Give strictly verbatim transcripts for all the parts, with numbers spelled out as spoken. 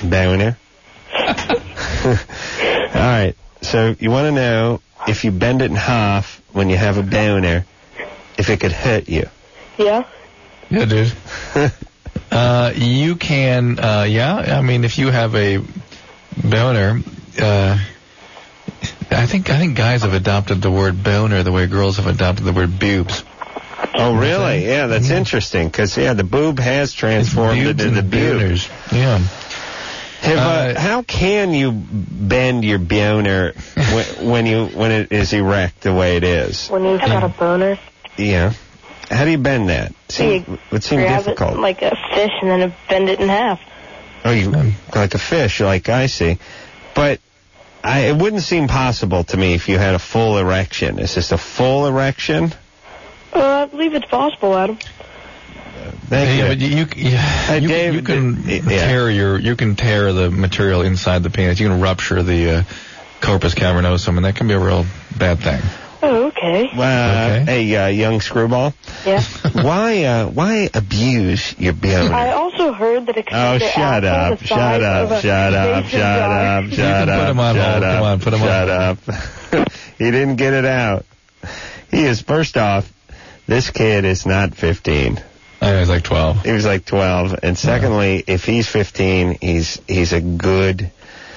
boner. All right. So you want to know if you bend it in half when you have a boner, if it could hurt you. Yeah. Yeah, dude. uh, you can, uh, yeah, I mean, if you have a boner, uh, I think I think guys have adopted the word boner the way girls have adopted the word boobs. Oh, really? Yeah, that's mm-hmm. interesting, because, yeah, the boob has transformed into the boob. Yeah. Have, uh, uh, how can you bend your boner when, when you when it is erect the way it is? When you've got a boner? Yeah. How do you bend that? Seem, you it would seem grab difficult. It like a fish and then bend it in half. Oh, you like a fish, like I see. But I, it wouldn't seem possible to me if you had a full erection. Is this a full erection? Uh, I believe it's possible, Adam. Thank yeah, you. but you, you, hey, you, Dave, you can yeah. tear your, you can tear the material inside the penis. You can rupture the uh, corpus cavernosum, and that can be a real bad thing. Oh, okay. Well, okay. Uh, hey, uh, young screwball. Yeah. why, uh, why abuse your boner? I also heard that it could Oh, make shut the up! the Shut up! of Shut up! Mason Shut jar. up! You Shut can up! put him on Shut hold. up! Come on, put him shut on. up! He didn't get it out. He is, first off, this kid is not fifteen. I know, he's like twelve. He was like twelve. And secondly, yeah. if he's fifteen, he's he's a good,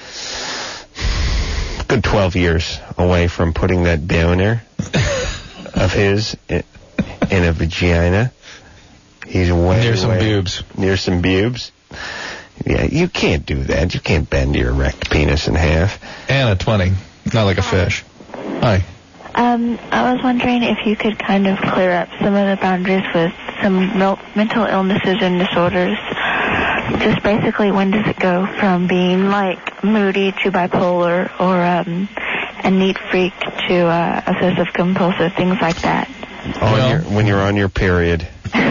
good twelve years away from putting that boner of his in, in a vagina. He's way Near some way, boobs. Near some boobs. Yeah, you can't do that. You can't bend your erect penis in half. Anna, twenty. Not like a fish. Hi. Um, I was wondering if you could kind of clear up some of the boundaries with some mel- mental illnesses and disorders. Just basically, when does it go from being like moody to bipolar, or um, a neat freak to uh, obsessive compulsive, things like that? On well, your, when you're on your period.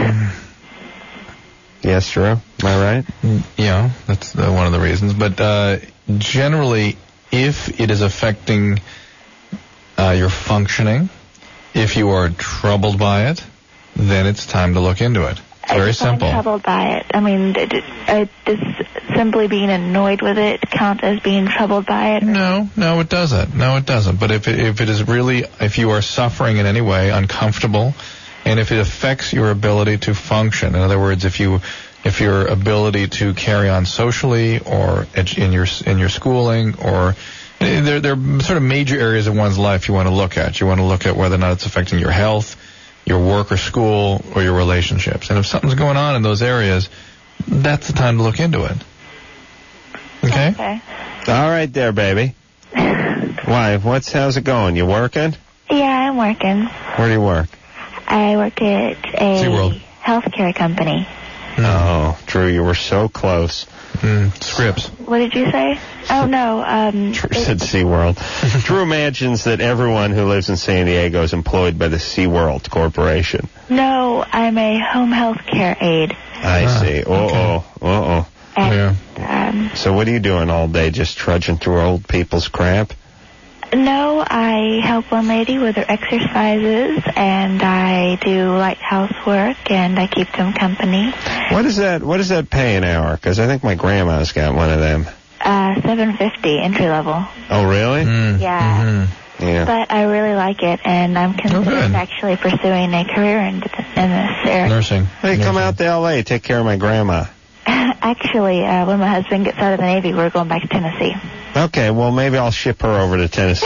Yes, Drew? Am I right? Yeah, that's uh, one of the reasons. But uh, generally, if it is affecting uh, your functioning, if you are troubled by it, then it's time to look into it. It's very simple. I'm troubled by it. I mean, uh, does simply being annoyed with it count as being troubled by it? No, no, it doesn't. No, it doesn't. But if it, if it is really, if you are suffering in any way, uncomfortable, and if it affects your ability to function, in other words, if you, if your ability to carry on socially or in your in your schooling, or there there are sort of major areas of one's life you want to look at. You want to look at whether or not it's affecting your health, your work or school, or your relationships. And if something's going on in those areas, that's the time to look into it. Okay? Okay. All right there, baby. Why? What's how's it going? You working? Yeah, I'm working. Where do you work? I work at a SeaWorld. healthcare company. Oh, Drew, you were so close. Mm, Scripps. What did you say? Oh, no. Um, Drew said SeaWorld. Drew imagines that everyone who lives in San Diego is employed by the SeaWorld Corporation. No, I'm a home health care aide. I ah, see. Uh-oh. Okay. Uh-oh. And, yeah. Um, so what are you doing all day, just trudging through old people's crap? No, I help one lady with her exercises, and I do light housework, and I keep them company. What is that? What does that pay an hour? Because I think my grandma's got one of them. Uh, seven fifty entry level. Oh, really? Mm. Yeah. Mm-hmm. Yeah. But I really like it, and I'm considering oh, actually pursuing a career in, in this area. Nursing. Hey, Nursing. come out to L A, take care of my grandma. Actually, uh, when my husband gets out of the Navy, we're going back to Tennessee. Okay, well, maybe I'll ship her over to Tennessee.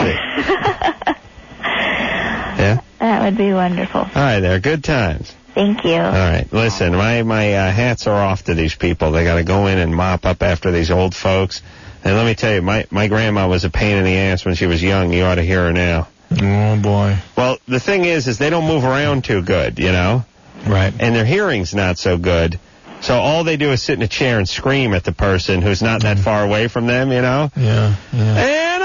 Yeah? That would be wonderful. All right, there. Good times. Thank you. All right. Listen, my, my uh, hats are off to these people. They got to go in and mop up after these old folks. And let me tell you, my, my grandma was a pain in the ass when she was young. You ought to hear her now. Oh, boy. Well, the thing is, is they don't move around too good, you know? Right. And their hearing's not so good. So all they do is sit in a chair and scream at the person who's not that far away from them, you know? Yeah, yeah.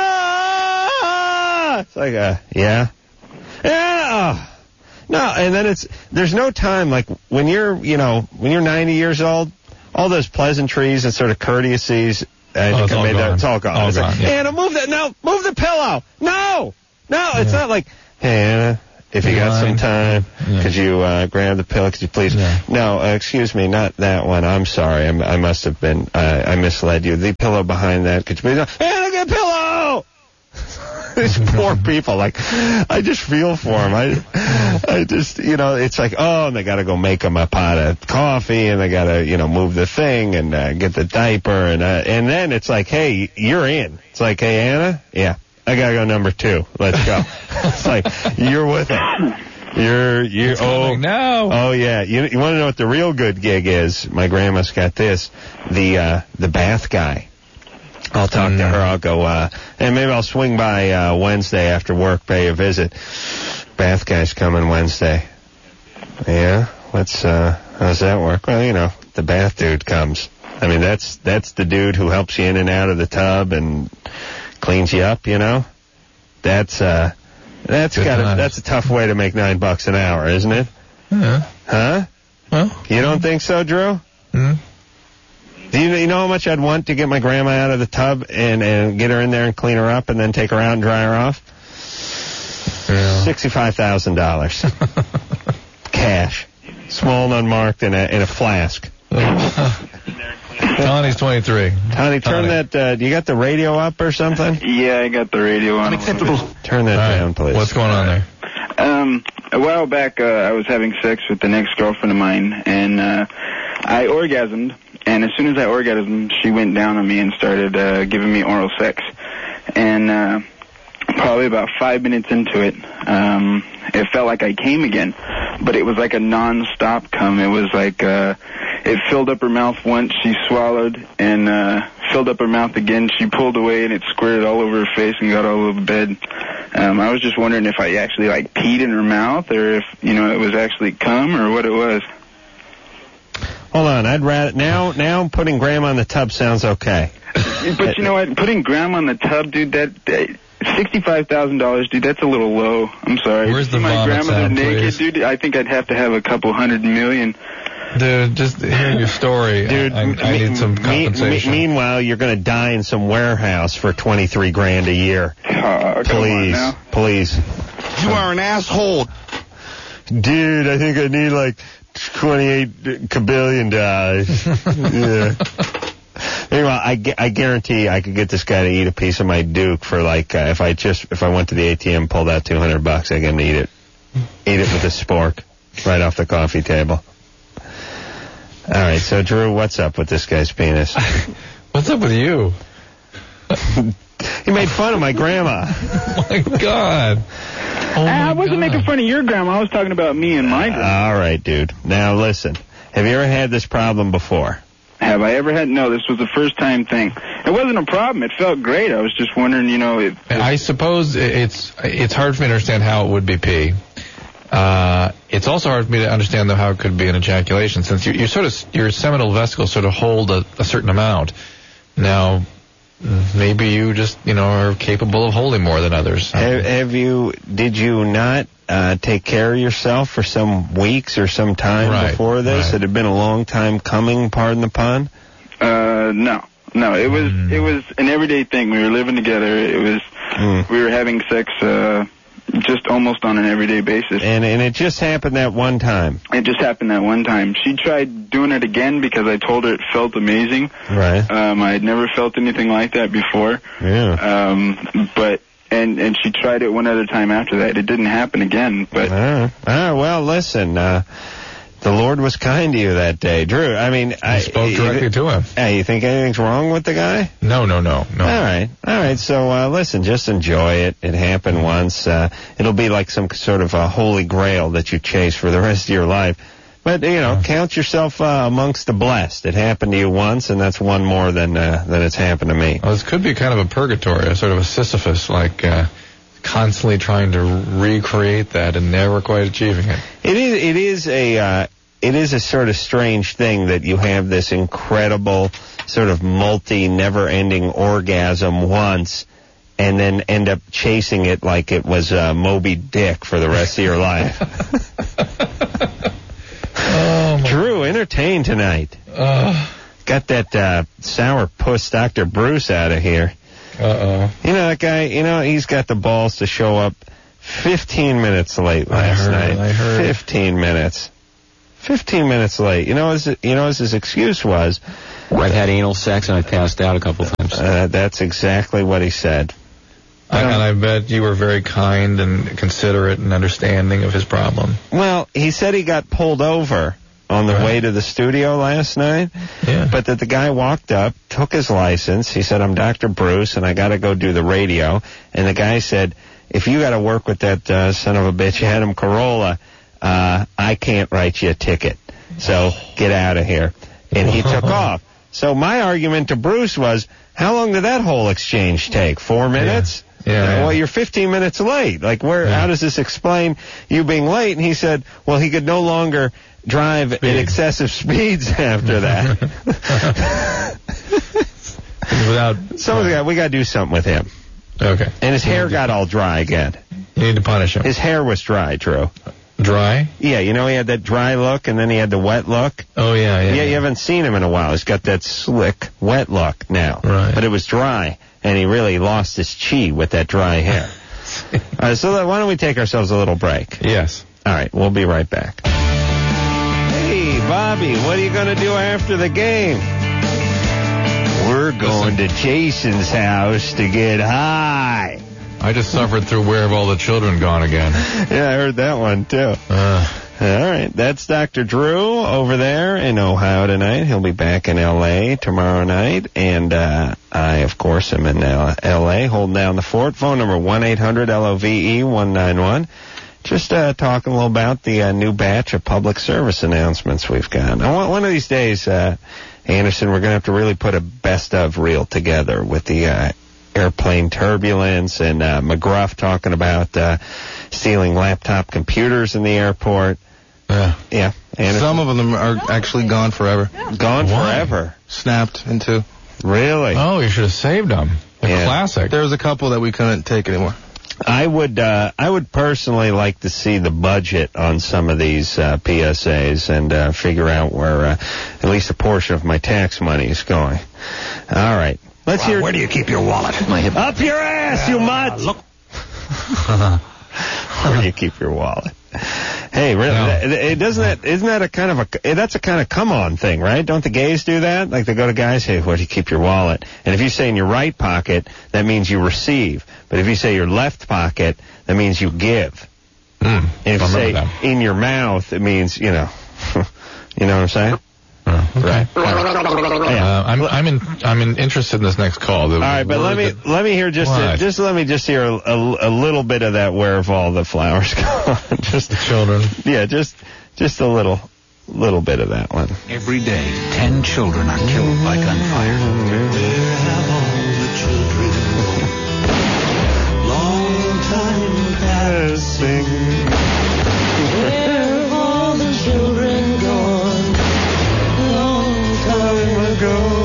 Anna! It's like a, yeah. Anna! No, and then it's, there's no time, like, when you're, you know, when you're ninety years old, all those pleasantries and sort of courtesies, I oh, think it's, I all made that, it's all gone. All it's gone like, yeah. Anna, move that, no, move the pillow! No! No, it's yeah. not like, hey, Anna, If you got some time, Yeah. could you uh, grab the pillow? Could you please? Yeah. No, uh, excuse me, not that one. I'm sorry. I'm, I must have been. Uh, I misled you. The pillow behind that. Could you please? Hey, look at a pillow. These poor people. Like, I just feel for them. I, I just, you know, it's like, oh, and they got to go make them a pot of coffee, and they got to, you know, move the thing and uh, get the diaper, and uh, and then it's like, hey, you're in. It's like, hey, Anna, yeah. I gotta go number two. Let's go. It's like, you're with it. You're, you're, It's oh, coming now. oh yeah. You, you want to know what the real good gig is? My grandma's got this. The, uh, the bath guy. I'll talk Mm. to her. I'll go, uh, and maybe I'll swing by, uh, Wednesday after work, pay a visit. Bath guy's coming Wednesday. Yeah? Let's, uh, how's that work? Well, you know, the bath dude comes. I mean, that's, that's the dude who helps you in and out of the tub and cleans you up, you know? That's, uh, that's Good got times. that's a tough way to make nine bucks an hour, isn't it? Yeah. Huh? Well. You don't think so, Drew? Mm. Do you, you know how much I'd want to get my grandma out of the tub and, and get her in there and clean her up and then take her out and dry her off? Yeah. sixty-five thousand dollars. Cash. Small and unmarked in a, in a flask. Tony's twenty-three. Tony, turn Tony. that, uh, do you got the radio up or something? Yeah, I got the radio on. Unacceptable. Turn that All right. down, please. What's going on there? Um, a while back, uh, I was having sex with an ex-girlfriend of mine, and uh, I orgasmed. And as soon as I orgasmed, she went down on me and started uh, giving me oral sex. And uh, probably about five minutes into it, um, it felt like I came again, but it was like a non-stop come. It was like uh, it filled up her mouth once, she swallowed, and uh, filled up her mouth again. She pulled away, and it squirted all over her face and got all over the bed. Um, I was just wondering if I actually like peed in her mouth, or if you know it was actually cum, or what it was. Hold on, I'd rather, now, now putting Grandma in the tub sounds okay. But you know what? Putting Grandma in the tub, dude, that, that sixty-five thousand dollars, dude, that's a little low. I'm sorry. Where's See the my vomit grandmother sound, naked, please? dude? I think I'd have to have a couple hundred million. Dude, just hearing your story, Dude, I, I, I need some me- me- compensation. meanwhile, you're going to die in some warehouse for twenty-three grand a year. Oh, come on Please, now. please. You are an asshole. Dude, I think I need like twenty-eight kabillion dollars. Yeah. Meanwhile, I, gu- I guarantee I could get this guy to eat a piece of my Duke for like, uh, if I just, if I went to the A T M, pulled out two hundred bucks, I can eat it. Eat it with a spork right off the coffee table. All right, so Drew, what's up with this guy's penis? What's up with you? He made fun of my grandma. Oh, my God. Oh, my I wasn't God. making fun of your grandma. I was talking about me and my grandma. All right, dude. Now listen. Have you ever had this problem before? Have I ever had? No, this was the first time thing. It wasn't a problem. It felt great. I was just wondering, you know, if, I suppose it's it's hard for me to understand how it would be pee. Uh, it's also hard for me to understand though how it could be an ejaculation, since you, you sort of your seminal vesicles sort of hold a, a certain amount. Now, maybe you just you know are capable of holding more than others. Have, have you? Did you not uh, take care of yourself for some weeks or some time Right, before this? right. It had been a long time coming. Pardon the pun. Uh, no, no. It was Mm. it was an everyday thing. We were living together. It was Mm. we were having sex uh, just almost on an everyday basis. And and it just happened that one time. It just happened that one time. She tried doing it again because I told her it felt amazing. Right. Um, I had never felt anything like that before. Yeah. Um, but and and she tried it one other time after that. It didn't happen again. But All right. All right. Well, listen. Uh, the Lord was kind to you that day, Drew. I mean, I I spoke directly you, to him. Hey, you think anything's wrong with the guy? No, no, no, no. All right, all right. So uh, listen, just enjoy it. It happened once. Uh, it'll be like some sort of a holy grail that you chase for the rest of your life. But you know, count yourself uh, amongst the blessed. It happened to you once, and that's one more than uh, than it's happened to me. Well, this could be kind of a purgatory, a sort of a Sisyphus, like uh, constantly trying to recreate that and never quite achieving it. It is. It is a. Uh, it is a sort of strange thing that you have this incredible sort of multi, never-ending orgasm once, and then end up chasing it like it was uh, Moby Dick for the rest of your life. Oh, my. Drew, entertain tonight. Uh, Got that uh, sour puss Doctor Bruce out of here. uh-oh. You know that guy, you know, he's got the balls to show up fifteen minutes late last I heard, night. I heard. fifteen minutes. fifteen minutes late. You know what his, you know what his excuse was? I've had anal sex and I passed out a couple times. Uh, that's exactly what he said. I, and I bet you were very kind and considerate and understanding of his problem. Well, he said he got pulled over on the Right. way to the studio last night, Yeah. but that the guy walked up, took his license. He said, I'm Doctor Bruce, and I got to go do the radio. And the guy said, if you got to work with that uh, son of a bitch, Adam Carolla, uh, I can't write you a ticket. So get out of here. And he took off. So my argument to Bruce was, how long did that whole exchange take? Four minutes? Yeah. Yeah, yeah. Well, you're fifteen minutes late. Like, where? Yeah. How does this explain you being late? And he said, well, he could no longer drive at excessive speeds after that. Without. So we got, we got to do something with him. Okay. And his hair got all dry again. You need to punish him. His hair was dry, Drew. Dry? Yeah, you know he had that dry look, and then he had the wet look. Oh, yeah, yeah. Yeah, you haven't seen him in a while. He's got that slick, wet look now. Right. But it was dry, and he really lost his chi with that dry hair. All right, so why don't we take ourselves a little break? Yes. All right, we'll be right back. Hey, Bobby, what are you going to do after the game? We're going to Jason's house to get high. I just suffered through Where Have All the Children Gone Again. Yeah, I heard that one, too. Uh, All right, that's Doctor Drew over there in Ohio tonight. He'll be back in L A tomorrow night. And uh, I, of course, am in L A holding down the fort. Phone number one eight hundred L O V E one nine one. Just uh, talking a little about the uh, new batch of public service announcements we've got. I want, one of these days, uh, Anderson, we're going to have to really put a best of reel together with the uh, airplane turbulence and uh, McGruff talking about uh, stealing laptop computers in the airport. Yeah. Yeah. Anderson. Some of them are actually gone forever. Gone Why? forever. Snapped in two. Really? oh, you should have saved them. A Yeah. classic. There was a couple that we couldn't take anymore. I would uh, I would personally like to see the budget on some of these uh, P S As and uh, figure out where uh, at least a portion of my tax money is going. All right. Let's hear. Where do you keep your wallet? My hip. Up your ass, you mutt! Look. Where do you keep your wallet? Hey, really? No. It, it doesn't that isn't that a kind of a that's a kind of come on thing, right? Don't the gays do that? Like they go to guys, hey, where do you keep your wallet? And if you say in your right pocket, that means you receive. But if you say your left pocket, that means you give. Mm, And if I you say remember that. in your mouth, it means you know, you know what I'm saying? Uh, okay. Right. Uh, I'm I'm in I'm in, interested in this next call. The All right, but let me word let me hear just a, What? just let me just hear a, a, a little bit of that. Where have all the flowers gone? Just that the children. yeah, just just a little little bit of that one. Every day, ten children are killed by gunfire. Where have all the children gone? Long time passing. Where have all the children gone? Long time ago.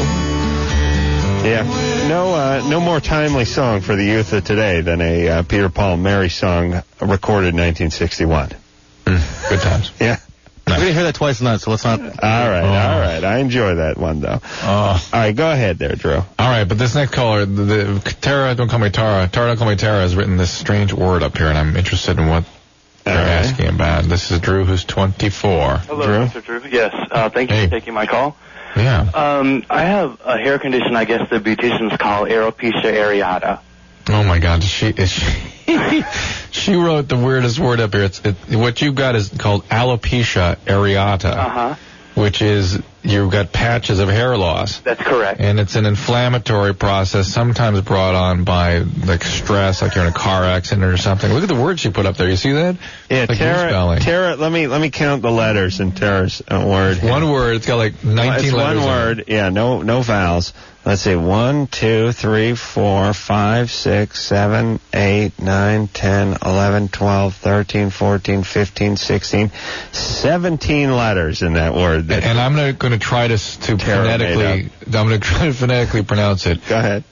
Yeah, no uh, no more timely song for the youth of today than a uh, Peter Paul and Mary song recorded in nineteen sixty-one. Mm, good times. Yeah. We didn't hear that twice tonight, so let's not. All right, Oh. all right. I enjoy that one though. Oh. All right, go ahead there, Drew. All right, but this next caller, the, the Tara, don't call me Tara. Tara, don't call me Tara, has written this strange word up here, and I'm interested in what they're All right. asking about. This is Drew, who's twenty-four. Hello, Drew? Mister Drew. Yes, uh, thank you Hey. for taking my call. Yeah. Um, I have a hair condition I guess the beauticians call alopecia areata. Oh my God, is she is she? She wrote the weirdest word up here. It's it, what you've got is called alopecia areata, Uh-huh. which is you've got patches of hair loss. That's correct. And it's an inflammatory process, sometimes brought on by like stress, like you're in a car accident or something. Look at the word she put up there. You see that? Yeah, Like Tara. spelling. Tara, let me let me count the letters in Tara's uh, word. One word. It's got like nineteen It's letters. one in it. word. Yeah, no no vowels. Let's see. One, two, three, four, five, six, seven, eight, nine, ten, eleven, twelve, thirteen, fourteen, fifteen, sixteen, seventeen letters in that word. That, And I'm not going to try to s- to Tara made phonetically. I'm going to try to phonetically pronounce it. Go ahead.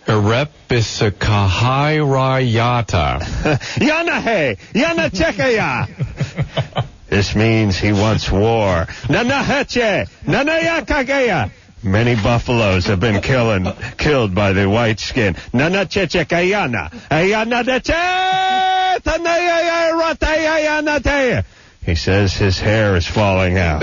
Erepisakahairayata. Yanahe! Yana Chekaya! This means he once war. Nanaheche! Nanayakagaya! Many buffaloes have been killing, killed by the white skin. Nanachechekayana! Ayana He says his hair is falling out.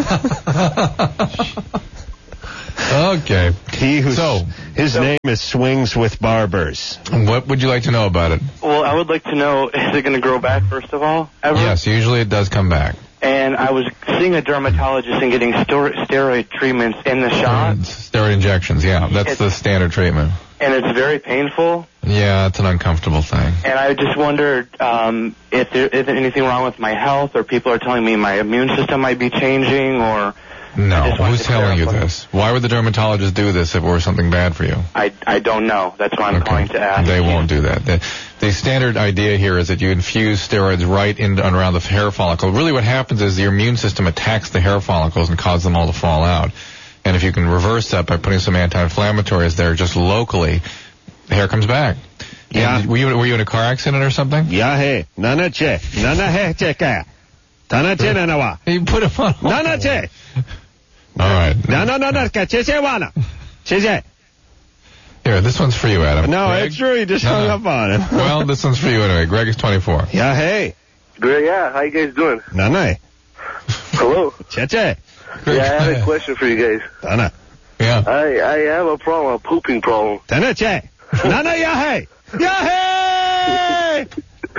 Okay. He who So, his name is Swings with Barbers. what would you like to know about it? Well, I would like to know, is it going to grow back, first of all, ever? Yes, usually it does come back. And I was seeing a dermatologist and getting ster- steroid treatments in the shot, Steroid injections, yeah. That's It's- the standard treatment. and it's very painful. Yeah, it's an uncomfortable thing. And I just wondered um, if there is anything wrong with my health, or people are telling me my immune system might be changing, or No, I just wanted who's to telling you clarify. this? Why would the dermatologist do this if it were something bad for you? I, I don't know. That's why I'm calling to ask. They won't do that. The, the standard idea here is that you infuse steroids right in and around the hair follicle. Really what happens is your immune system attacks the hair follicles and causes them all to fall out. And if you can reverse that by putting some anti-inflammatories there just locally, the hair comes back. Yeah. And were you, were you in a car accident or something? Yeah, hey. Nana che. Nana he che ka. Tana che nana wa. You put him on. Nana che. All right. Nana nana ka che che wana. Che che. Here, this one's for you, Adam. No, Greg? it's true. You just No, hung no. up on him. Well, this one's for you anyway. Greg is twenty-four. Yeah, hey. Good, yeah. How you guys doing? Nana. Hello. Che che. Yeah, I had a question for you guys. Tana. Yeah. I I have a problem, a pooping problem. Tana che. Nana ya hey. Ya hey.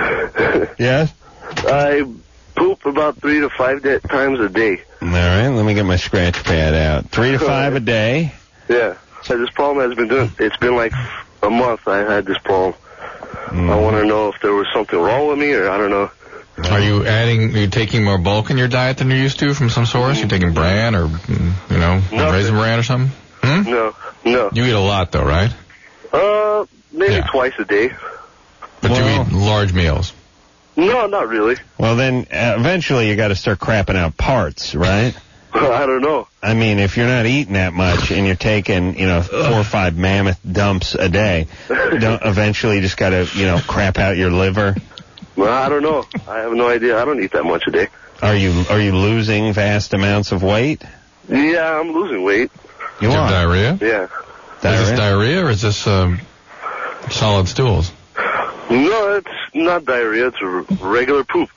Yes. I poop about three to five de- times a day. All right. Let me get my scratch pad out. Three to five a day. Yeah. So this problem has been doing. It's been like a month. I had this problem. Mm. I want to know if there was something wrong with me, or I don't know. Are you adding, are you taking more bulk in your diet than you're used to from some source? You're taking bran or, mm, you know, Nothing. raisin bran or something? Hmm? No, no. You eat a lot though, right? Uh, maybe Yeah. twice a day. But Well- you eat large meals. No, not really. Well, then uh, eventually you got to start crapping out parts, right? I don't know. I mean, if you're not eating that much and you're taking, you know, four or five mammoth dumps a day, don't eventually you just got to, you know, crap out your liver. Well, I don't know. I have no idea. I don't eat that much a day. Are you are you losing vast amounts of weight? Yeah, I'm losing weight. You Do you have are. diarrhea? Yeah. Is this diarrhea or is this um, solid stools? No, it's not diarrhea. It's a r- regular poop.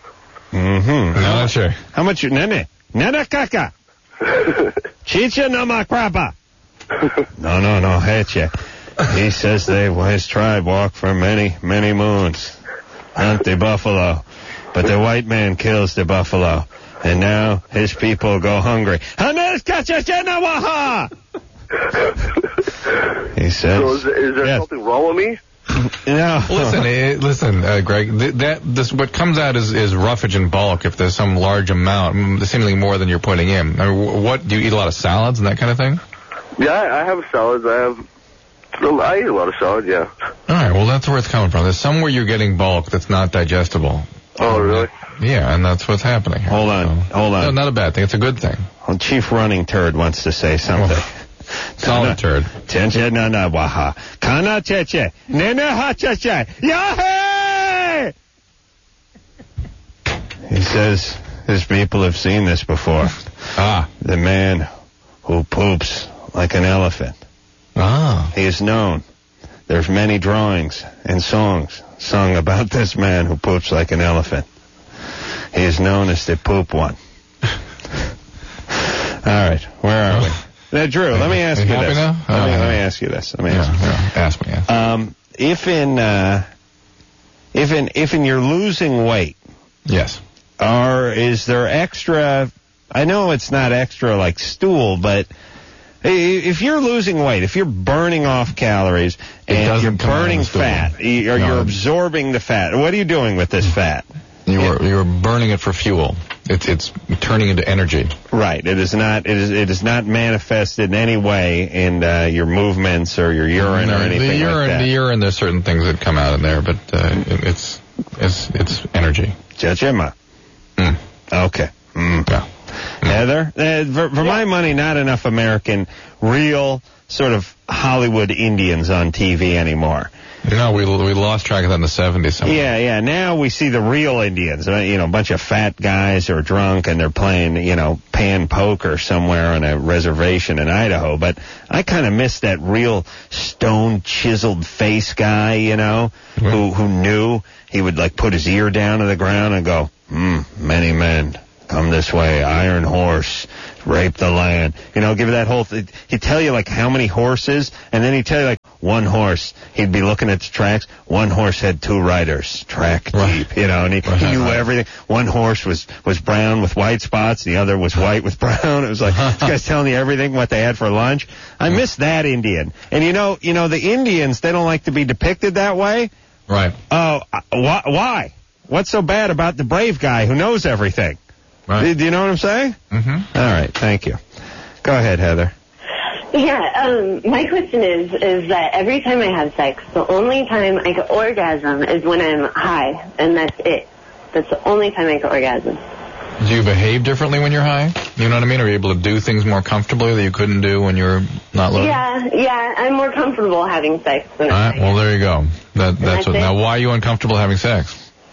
Mm-hmm. No, not sure. How much you nene? Nene kaka. Chicha no makrapa. No, no, no, heche. He says they, his tribe walked for many, many moons. Hunt the buffalo. But the white man kills the buffalo. And now his people go hungry. He says. So is, is there Yes. something wrong with me? No. Listen, eh, listen, uh, Greg. Th- that this what comes out is, is roughage and bulk. If there's some large amount, mm, seemingly more than you're putting in. I mean, wh- what do you eat a lot of salads and that kind of thing? Yeah, I, I have salads. I have. I eat a lot of salad. Yeah. All right. Well, that's where it's coming from. There's somewhere you're getting bulk that's not digestible. Oh, really? Yeah, and that's what's happening here. Hold on, So- hold on. No, not a bad thing. It's a good thing. Well, Chief Running Turd wants to say something. Solid turd. Cheche na na waha. Kana cheche. Nene ha cheche. Yahoo! He says his people have seen this before. Ah. The man who poops like an elephant. Ah. He is known. There's many drawings and songs sung about this man who poops like an elephant. He is known as the poop one. All right, where are we? Now, Drew, let me ask you you happy this. now? Let, me, Uh, let me ask you this. Let me Yeah, ask you. yeah. Ask me. Ask. Um, if in uh, if in if in you're losing weight, Yes. or is there extra? I know it's not extra like stool, but i- if you're losing weight, if you're burning off calories It and doesn't you're come out burning of the stool. fat, y- or No. you're absorbing the fat, what are you doing with this fat? You are you're burning it for fuel. It's it's turning into energy. Right. It is not. It is. It is not manifested in any way in uh, your movements or your urine No, or anything the urine, like that. The urine, there's certain things that come out in there, but uh, it, it's it's it's energy. Jajima. Mm. Okay. Mm. Yeah. Heather, uh, for, for my money, not enough American, real, sort of Hollywood Indians on T V anymore. No, we we lost track of that in the seventies. Somewhere. Yeah, yeah. Now we see the real Indians. Uh, You know, a bunch of fat guys who are drunk and they're playing, you know, pan poker somewhere on a reservation in Idaho. But I kind of miss that real stone chiseled face guy, you know, who who knew. He would like put his ear down to the ground and go, hmm, many men come this way, iron horse, rape the land. You know, give you that whole thing. He'd tell you like how many horses, and then he'd tell you like one horse. He'd be looking at the tracks. One horse had two riders, track deep, you know, and he, he knew everything. One horse was, was brown with white spots, the other was white with brown. It was like, this guy's telling you everything, what they had for lunch. I miss that Indian. And you know, you know, the Indians, they don't like to be depicted that way. Right. Oh, uh, why? Why? What's so bad about the brave guy who knows everything? Right. Do you know what I'm saying? Mm-hmm. All right, thank you. Go ahead, Heather. Yeah, um, my question is, is that every time I have sex, the only time I get orgasm is when I'm high, and that's it. That's the only time I get orgasm. Do you behave differently when you're high? You know what I mean? Are you able to do things more comfortably that you couldn't do when you're not loaded? Yeah, yeah, I'm more comfortable having sex when All I'm right, well, there you go. That, that's that's what. it. Now, why are you uncomfortable having sex?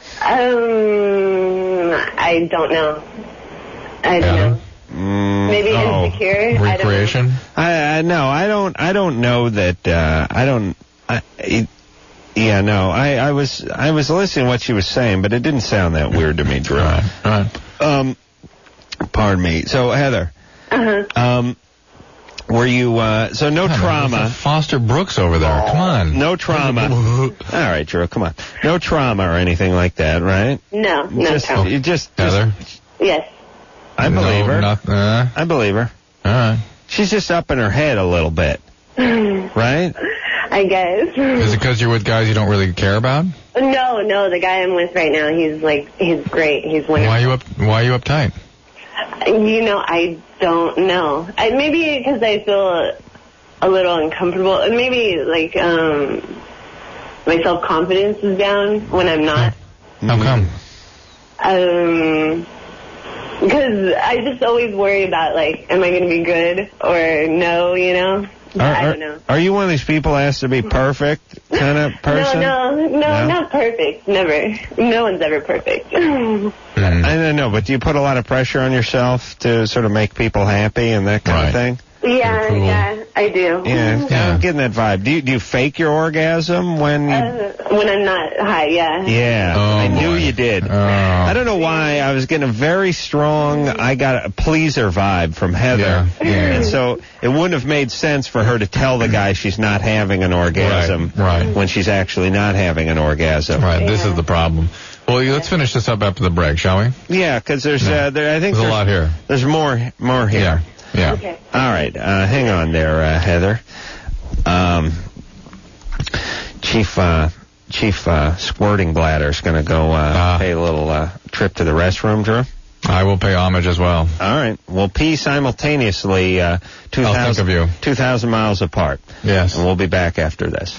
Um, I don't know. I don't Yeah. know. Mm, Maybe oh. insecure. Recreation? I, I no, I don't. I don't know that. Uh, I don't. I, it, yeah, no. I, I was. I was listening to what she was saying, but it didn't sound that weird to me, Drew. Right. Right. Um, pardon me. So, Heather. Uh-huh. Um, were you? Uh, so no God, trauma. Foster Brooks over there. Come on. No trauma. All right, Drew. Come on. No trauma or anything like that, right? No, no just, trauma. You just, Heather? Yes. I believe no, her. Not, uh, I believe her. all right. She's just up in her head a little bit, right? I guess. Is it because you're with guys you don't really care about? No, no, the guy I'm with right now, he's like, he's great. He's wonderful. Why are you up? Why are you uptight? You know, I don't know. I, maybe because I feel a little uncomfortable. And maybe, like, um, my self-confidence is down when I'm not. How come? Um, because I just always worry about, like, am I going to be good or no, you know? Are, I are, don't know. are you one of these people that has to be perfect kind of person? No, no, no, No? not perfect. Never. No one's ever perfect. I don't know, but do you put a lot of pressure on yourself to sort of make people happy and that kind Right. of thing? Yeah, Cool. yeah, I do. Yeah, yeah, I'm getting that vibe. Do you, do you fake your orgasm when you... Uh, when I'm not high, yeah. Yeah, Oh, I knew boy. you did. Oh. I don't know why. I was getting a very strong, I got a pleaser vibe from Heather. Yeah, yeah. And so it wouldn't have made sense for her to tell the guy she's not having an orgasm Right, right. when she's actually not having an orgasm. Right. This is the problem. Well, let's finish this up after the break, shall we? Yeah, because there's, Yeah. uh, there, I think There's a lot here. There's more, more here. Yeah. Yeah. Okay. All right, uh, hang on there, uh, Heather. Um, Chief, uh, Chief uh, Squirting Bladder's going to go uh, Ah. pay a little uh, trip to the restroom, Drew. I will pay homage as well. All right. We'll pee simultaneously uh, two I'll think of you. two thousand miles apart. Yes. And we'll be back after this.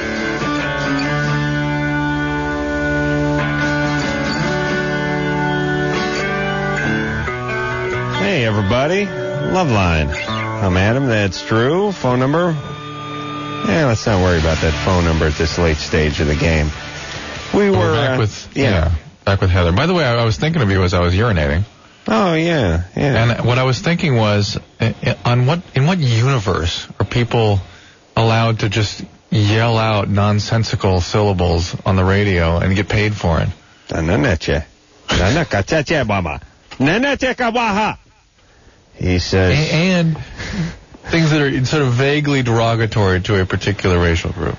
Hey, everybody. Loveline. I'm Adam. That's Drew. Phone number? Yeah, let's not worry about that phone number at this late stage of the game. We were, We're back uh, with yeah. yeah, back with Heather. By the way, I, I was thinking of you as I was urinating, Oh, yeah, yeah. and what I was thinking was, uh, on what in what universe are people allowed to just yell out nonsensical syllables on the radio and get paid for it? He says... A- and things that are sort of vaguely derogatory to a particular racial group.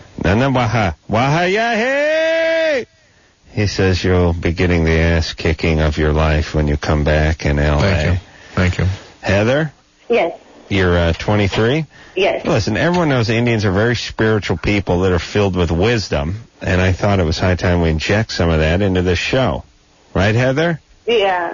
He says you'll be getting the ass kicking of your life when you come back in L A. Thank you. Thank you. Heather, Yes. you're uh, twenty-three? Yes. Listen, everyone knows the Indians are very spiritual people that are filled with wisdom, and I thought it was high time we inject some of that into this show. Right, Heather? Yeah.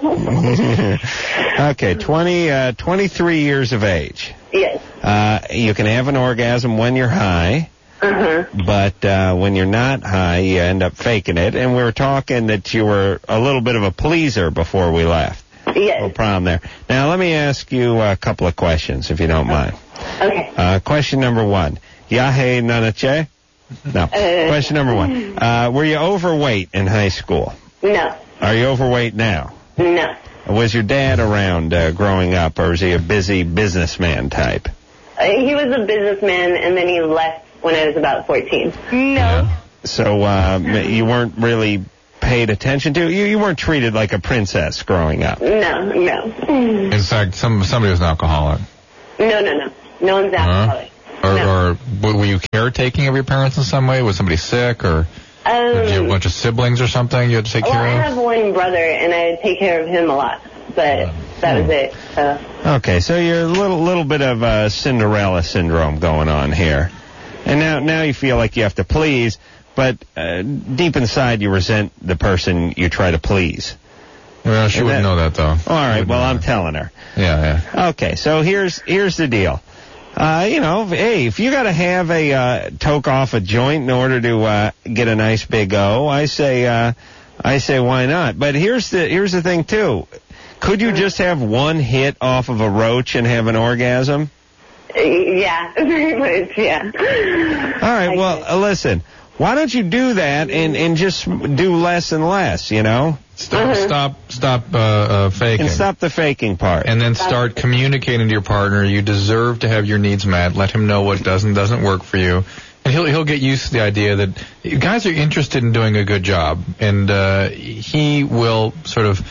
Okay, twenty, uh, twenty-three years of age. Yes. Uh, you can have an orgasm when you're high. Uh-huh. But uh, when you're not high, you end up faking it. And we were talking that you were a little bit of a pleaser before we left. Yes. No problem there. Now, let me ask you a couple of questions, if you don't mind. Okay. Uh, question number one. Yahe nanache? No. Uh, question number one. Uh, were you overweight in high school? No. Are you overweight now? No. Was your dad around uh, growing up, or was he a busy businessman type? Uh, he was a businessman, and then he left when I was about fourteen. No. So uh, you weren't really paid attention to? You, you weren't treated like a princess growing up? No, no. In fact, some somebody was an alcoholic. No, no, no. No one's alcoholic. Or, No. or w- were you caretaking of your parents in some way? Was somebody sick, or Um, did you have a bunch of siblings or something you had to take well, care I of? have one brother, and I take care of him a lot, but that was it. So. Okay, so you're a little little bit of uh, Cinderella syndrome going on here. And now now you feel like you have to please, but uh, deep inside you resent the person you try to please. Well, she And wouldn't that- know that, though. All right, well, I'm telling her. Yeah, yeah. Okay, so here's here's the deal. Uh, you know, hey, if you got to have a uh, toke off a joint in order to uh, get a nice big O, I say, uh, I say, why not? But here's the here's the thing too. Could you just have one hit off of a roach and have an orgasm? Yeah, very much, yeah. All right, well, uh, listen. Why don't you do that and, and just do less and less, you know? Stop, stop, stop uh, uh, faking. And stop the faking part. And then start communicating to your partner. You deserve to have your needs met. Let him know what does and doesn't work for you. And he'll he'll get used to the idea that guys are interested in doing a good job. And uh, he will sort of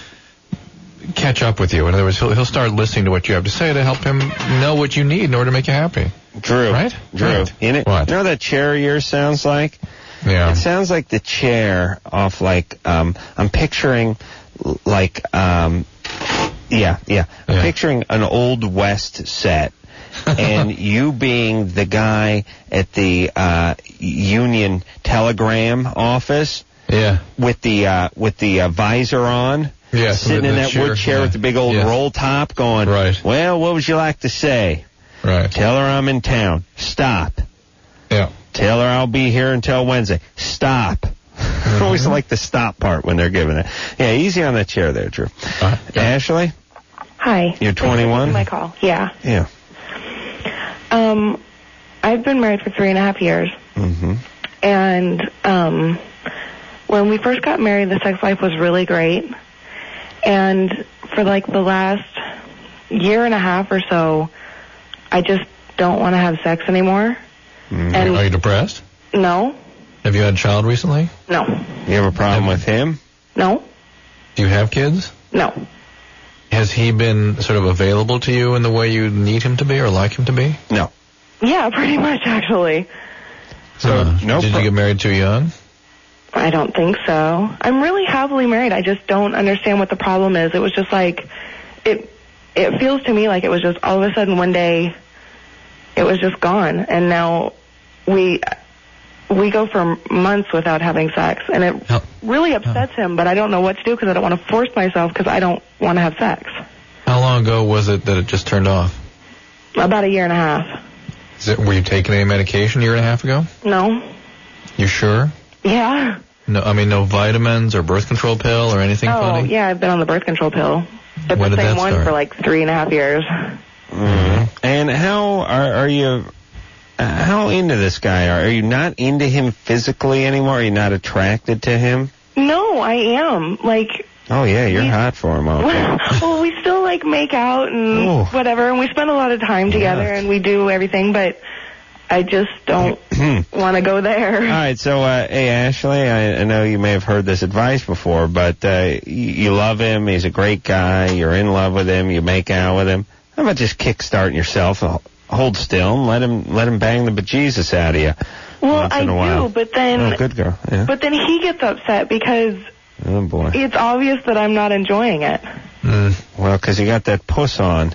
catch up with you. In other words, he'll, he'll start listening to what you have to say to help him know what you need in order to make you happy. Drew. Right? Drew. Right. You know, What? you know what that chair of yours sounds like? Yeah. It sounds like the chair off like, um, I'm picturing l- like, um, yeah, yeah. I'm Yeah. picturing an Old West set. And you being the guy at the uh, Union Telegram office Yeah. with the uh, with the uh, visor on, Yeah, sitting the- in the that chair, wood chair yeah. with the big old Yeah. roll top, going, Right. well, what would you like to say? Right. Tell her I'm in town. Stop. Yeah. Tell her I'll be here until Wednesday. Stop. I always like the stop part when they're giving it. Yeah, easy on that chair there, Drew. Uh, yeah. Ashley, Hi. you're twenty-one? My call. Yeah. Yeah. Um, I've been married for three and a half years, Mm-hmm. and um, when we first got married, the sex life was really great, and for like the last year and a half or so, I just don't want to have sex anymore. Mm-hmm. And Are you depressed? no, Have you had a child recently? no, You have a problem with him? no, Do you have kids? no. Has he been sort of available to you in the way you need him to be or like him to be? No. Yeah, pretty much actually. So, Uh, no Did pro- you get married too young? I don't think so. I'm really happily married. I just don't understand what the problem is. It was just like, it it feels to me like it was just all of a sudden one day, it was just gone. And now we we go for months without having sex. And it How- really upsets him, but I don't know what to do because I don't want to force myself because I don't want to have sex. How long ago was it that it just turned off? About a year and a half. Is it, were you taking any medication a year and a half ago? No? You sure? Yeah. No, I mean no vitamins or birth control pill or anything Oh, funny? yeah, I've been on the birth control pill. But When the did same that one start? for like three and a half years. Mm-hmm. And how are, are you, uh, how into this guy? Are, are you not into him physically anymore? Are you not attracted to him? No, I am. Like, Oh, yeah, you're We- hot for him. Okay. well, we still like make out and Ooh. whatever, and we spend a lot of time together, Yeah. and we do everything, but I just don't want to go there. All right, so, uh, hey, Ashley, I, I know you may have heard this advice before, but uh, you, you love him. He's a great guy. You're in love with him. You make out with him. How about just kickstarting yourself? Hold still and let him let him bang the bejesus out of you Well, once I in a while. do, but then, Oh, good girl. Yeah. but then he gets upset because Oh, boy. it's obvious that I'm not enjoying it. Mm. Well, because you got that puss on.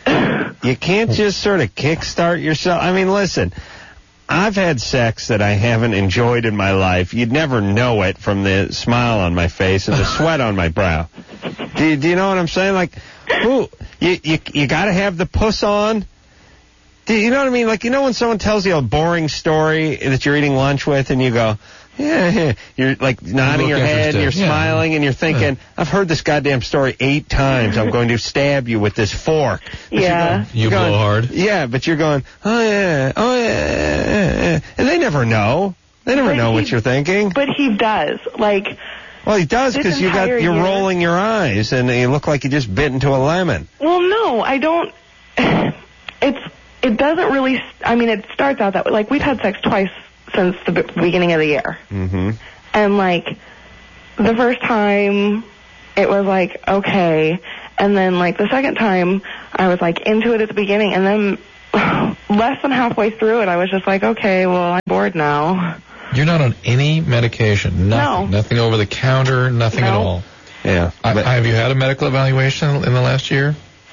You can't just sort of kickstart yourself. I mean, listen, I've had sex that I haven't enjoyed in my life. You'd never know it from the smile on my face and the sweat on my brow. Do you, do you know what I'm saying? Like, who, you, you, you got to have the puss on? Do you know what I mean? Like, you know when someone tells you a boring story that you're eating lunch with and you go, Yeah, yeah. You're like nodding You your look head, and you're interested. Yeah. smiling, and you're thinking, Yeah. I've heard this goddamn story eight times. I'm going to stab you with this fork. But you're Yeah. going- You you're blow going- hard. Yeah, but you're going, oh, yeah, oh, yeah, yeah, yeah. And they never know. They never But know what he- you're thinking. But he does. Like, Well, he does this because you got entire you're year- rolling your eyes, and you look like you just bit into a lemon. well, no, I don't. It's it doesn't really. I mean, it starts out that way. Like, we've had sex twice since the be- beginning of the year, Mm-hmm. and like the first time, it was like okay, and then like the second time, I was like into it at the beginning, and then less than halfway through it, I was just like, okay, well, I'm bored now. You're not on any medication. Nothing. No. Nothing over the counter. Nothing at No. all. Yeah. I, but- I- have you had a medical evaluation in the last year?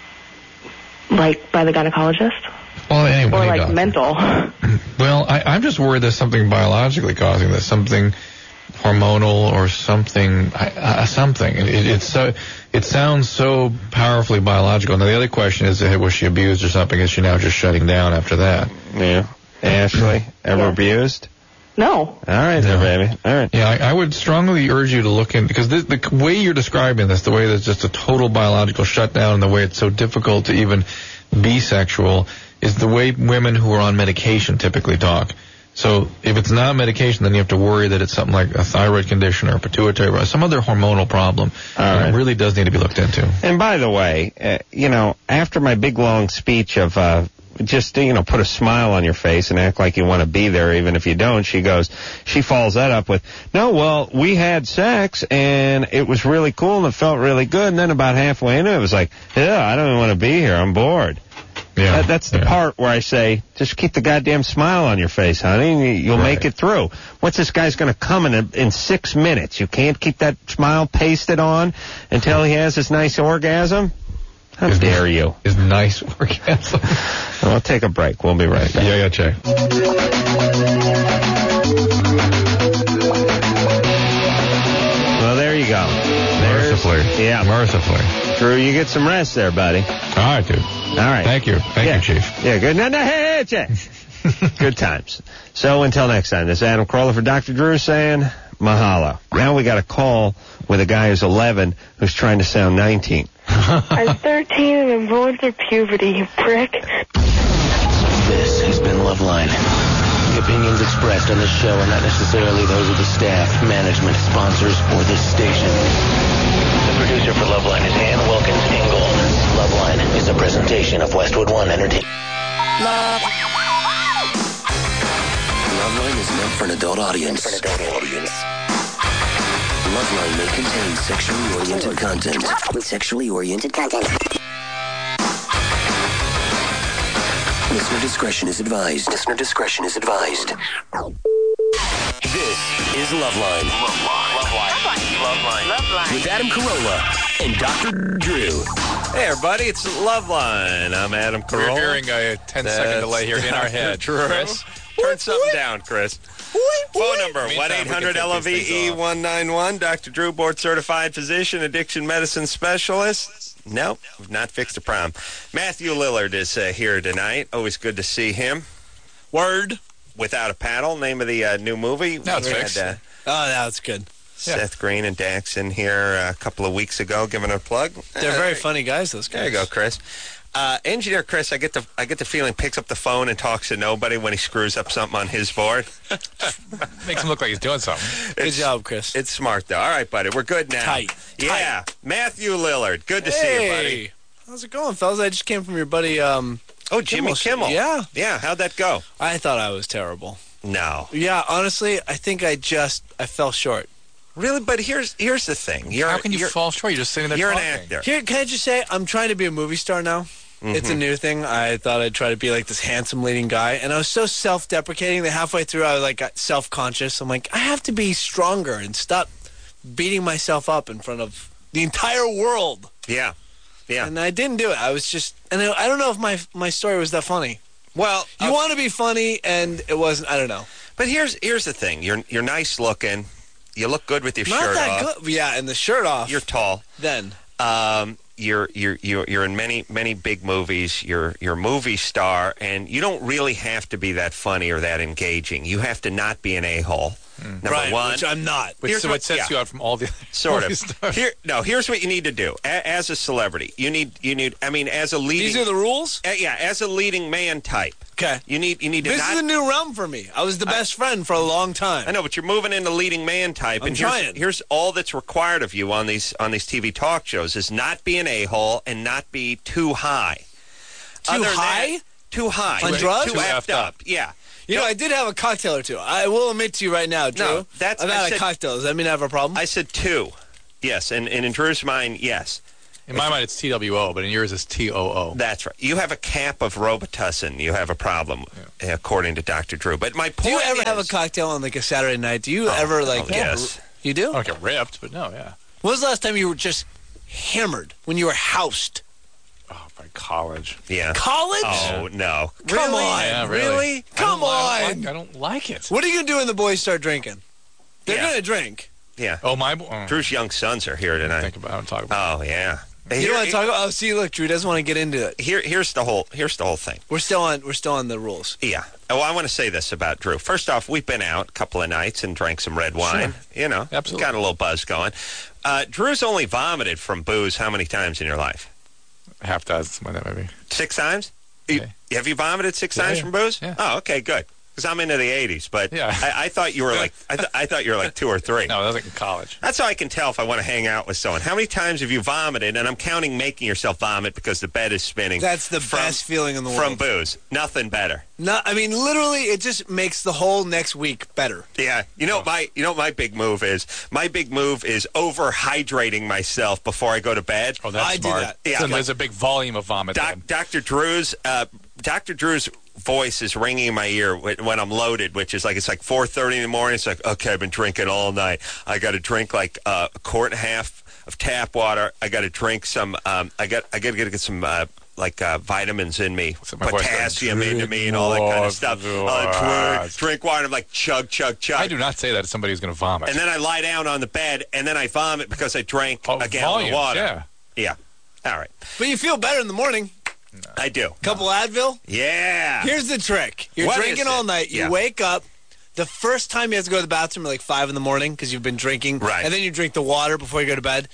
Like by the gynecologist, Well, anyway, or any like doctor. mental. Well, I, I'm just worried there's something biologically causing this, something hormonal or something, uh, something. It, it, it's so, it sounds so powerfully biological. Now, the other question is, hey, was she abused or something? Is she now just shutting down after that? Yeah. Ashley, ever Yeah. abused? No. All right, there, baby. All right. Yeah, I, I would strongly urge you to look in, because this, the way you're describing this, the way there's just a total biological shutdown, and the way it's so difficult to even be sexual, is the way women who are on medication typically talk. So if it's not medication, then you have to worry that it's something like a thyroid condition or a pituitary, some other hormonal problem. All And right. It really does need to be looked into. And by the way, uh, you know, after my big long speech of uh, just, you know, put a smile on your face and act like you want to be there even if you don't, she goes, she follows that up with, no, well, we had sex and it was really cool and it felt really good. And then about halfway into it, it was like, yeah, I don't even want to be here. I'm bored. Yeah, That, that's the yeah. part where I say, just keep the goddamn smile on your face, honey, and you- you'll Right. make it through. What's this guy's going to come in a, in six minutes? You can't keep that smile pasted on until he has his nice orgasm? How His- dare you? Is nice orgasm. Well, take a break. We'll be right back. Yeah, yeah, check. Well, there you go. There's, Mercifully. yeah. Mercifully. Drew, you get some rest there, buddy. All right, dude. All right. Thank you. Thank yeah. you, Chief. Yeah, good. No, no, hey, hey, check. Good times. So until next time, this is Adam Carolla for Doctor Drew saying mahalo. Now we got a call with a guy who's eleven who's trying to sound nineteen. I'm thirteen and I'm going through puberty, you prick. This has been Loveline. The opinions expressed on this show are not necessarily those of the staff, management, sponsors, or this station. The producer for Loveline is Ann Wilkins Ingold. Loveline is a presentation of Westwood One Entertainment. Loveline is meant for an adult audience. For an adult audience. Loveline may contain sexually oriented content. Sexually oriented content. Listener discretion is advised. Listener discretion is advised. This is Loveline. Loveline. Loveline. Loveline. Loveline. With Adam Carolla and Doctor Drew. Hey, everybody, it's Loveline. I'm Adam Carolla. We're hearing a ten second delay here in our head. True. Chris? Turn something down, Chris. Phone number, one eight hundred L O V E one nine one. Doctor Drew, board-certified physician, addiction medicine specialist. Nope, we've not fixed a problem. Matthew Lillard is uh, here tonight. Always good to see him. Word. Without a Paddle, name of the uh, new movie. Now it's We fixed. Had, uh, Oh, that's good. Seth Green and Dax in here uh, a couple of weeks ago, giving a plug. They're Uh, very funny guys, those guys. There you go, Chris. Uh, engineer Chris, I get the I get the feeling picks up the phone and talks to nobody when he screws up something on his board. Makes him look like he's doing something. Good It's- job, Chris. It's smart though. All right, buddy, we're good now. Tight. Yeah, Matthew Lillard. Good to see you, buddy. Hey. How's it going, fellas? I just came from your buddy, um... Oh, Jimmy Kimmel. Yeah. Yeah, how'd that go? I thought I was terrible. No. Yeah, honestly, I think I just... I fell short. Really? But here's here's the thing. You're, How can you you're, fall short? You're just sitting there You're an talking. actor. Here, can I just say, I'm trying to be a movie star now. It's a new thing. I thought I'd try to be like this handsome leading guy, and I was so self-deprecating that halfway through I was like got self-conscious. I'm like, I have to be stronger and stop beating myself up in front of the entire world. Yeah. Yeah. And I didn't do it. I was just, and I, I don't know if my my story was that funny. Well, You uh, want to be funny, and it wasn't. I don't know. but here's here's the thing. You're you're nice looking. You look good with your Not shirt that off. good. Yeah, and the shirt off. You're tall. then. Um, you're you're you're you're in many many big movies. You're you're a movie star, and you don't really have to be that funny or that engaging. You have to not be an a-hole. Number right, one. which I'm not. Which, Here's so what- what sets yeah. you out from all the other Sort movie of. stars. Here, no. Here's what you need to do a- as a celebrity. You need, you need. I mean, as a leading. These are the rules? Uh, yeah, as a leading man type. Okay. You need, you need to This not. is a new realm for me. I was the best friend for a long time. I know, but you're moving into leading man type, I'm and here's, trying. here's all that's required of you on these on these T V talk shows: is not be an a-hole and not be too high. Too Other than high? that- too high. On Too- drugs? Too Too effed effed up. up. Yeah. You know, I did have a cocktail or two. I will admit to you right now, Drew. No, that's- I've I had a said- cocktail. Does that mean I have a problem? I said two. Yes, and, and in Drew's mind, yes. In my mind, it's T W O, but in yours, it's T O O. That's right. You have a cap of Robitussin. You have a problem, according to Doctor Drew. But my point Do you ever is, have a cocktail on like a Saturday night? Do you Oh, ever like? oh, yes. You do? I don't get ripped, but no, yeah. When was the last time you were just hammered? When you were housed? Oh, by college. Yeah. College? Oh, no. Come Really? on. Yeah, really. Really? I don't Come li- I on. don't like- I don't like it. What are you gonna do when the boys start drinking? They're Yeah. gonna drink. Yeah. Oh, my. Oh, Drew's young sons are here tonight. think about. I don't talk about. Oh, yeah. You Here- don't want to talk about? Oh, see, look, Drew doesn't want to get into it. Here, here's the whole. Here's the whole thing. We're still on. We're still on the rules. Yeah. Oh, I want to say this about Drew. First off, we've been out a couple of nights and drank some red wine. You know, Absolutely. got a little buzz going. Uh, Drew's only vomited from booze how many times in your life? Half dozen, something like that maybe. Six times? You- Okay. have you vomited six Yeah, times yeah. from booze? Yeah. Oh, okay, good. Because I'm into the eighties, but Yeah. I, I thought you were like I, th- I thought you were like two or three. No, that was like in college. That's how I can tell if I want to hang out with someone. How many times have you vomited? And I'm counting making yourself vomit because the bed is spinning. That's the from, best feeling in the from world. booze. Nothing better. No, I mean literally, it just makes the whole next week better. Yeah, you know what my you know what my big move is. My big move is overhydrating myself before I go to bed. Oh, that's I do smart. that. Yeah, So like- there's a big volume of vomit. Doc, then. Doctor Drew's uh, Doctor Drew's voice is ringing in my ear wh- when I'm loaded, which is like it's like four thirty in the morning. It's like, okay, I've been drinking all night. I got to drink like uh, a quart and a half of tap water. I got to drink some. Um, I got I got to get some. Uh, like uh, vitamins in me, So my voice goes, potassium into "Drink me, and all that kind more of stuff. water." Uh, drink, drink water. I'm like chug, chug, chug. I do not say that to somebody who's going to vomit. And then I lie down on the bed, and then I vomit because I drank Oh, a gallon volumes, of water. yeah. Yeah. All right. But you feel better in the morning. I do. Couple Advil. Yeah. Here's the trick: you're What drinking is all it? night. You Yeah. wake up. The first time you have to go to the bathroom at like five in the morning because you've been drinking, Right. and then you drink the water before you go to bed.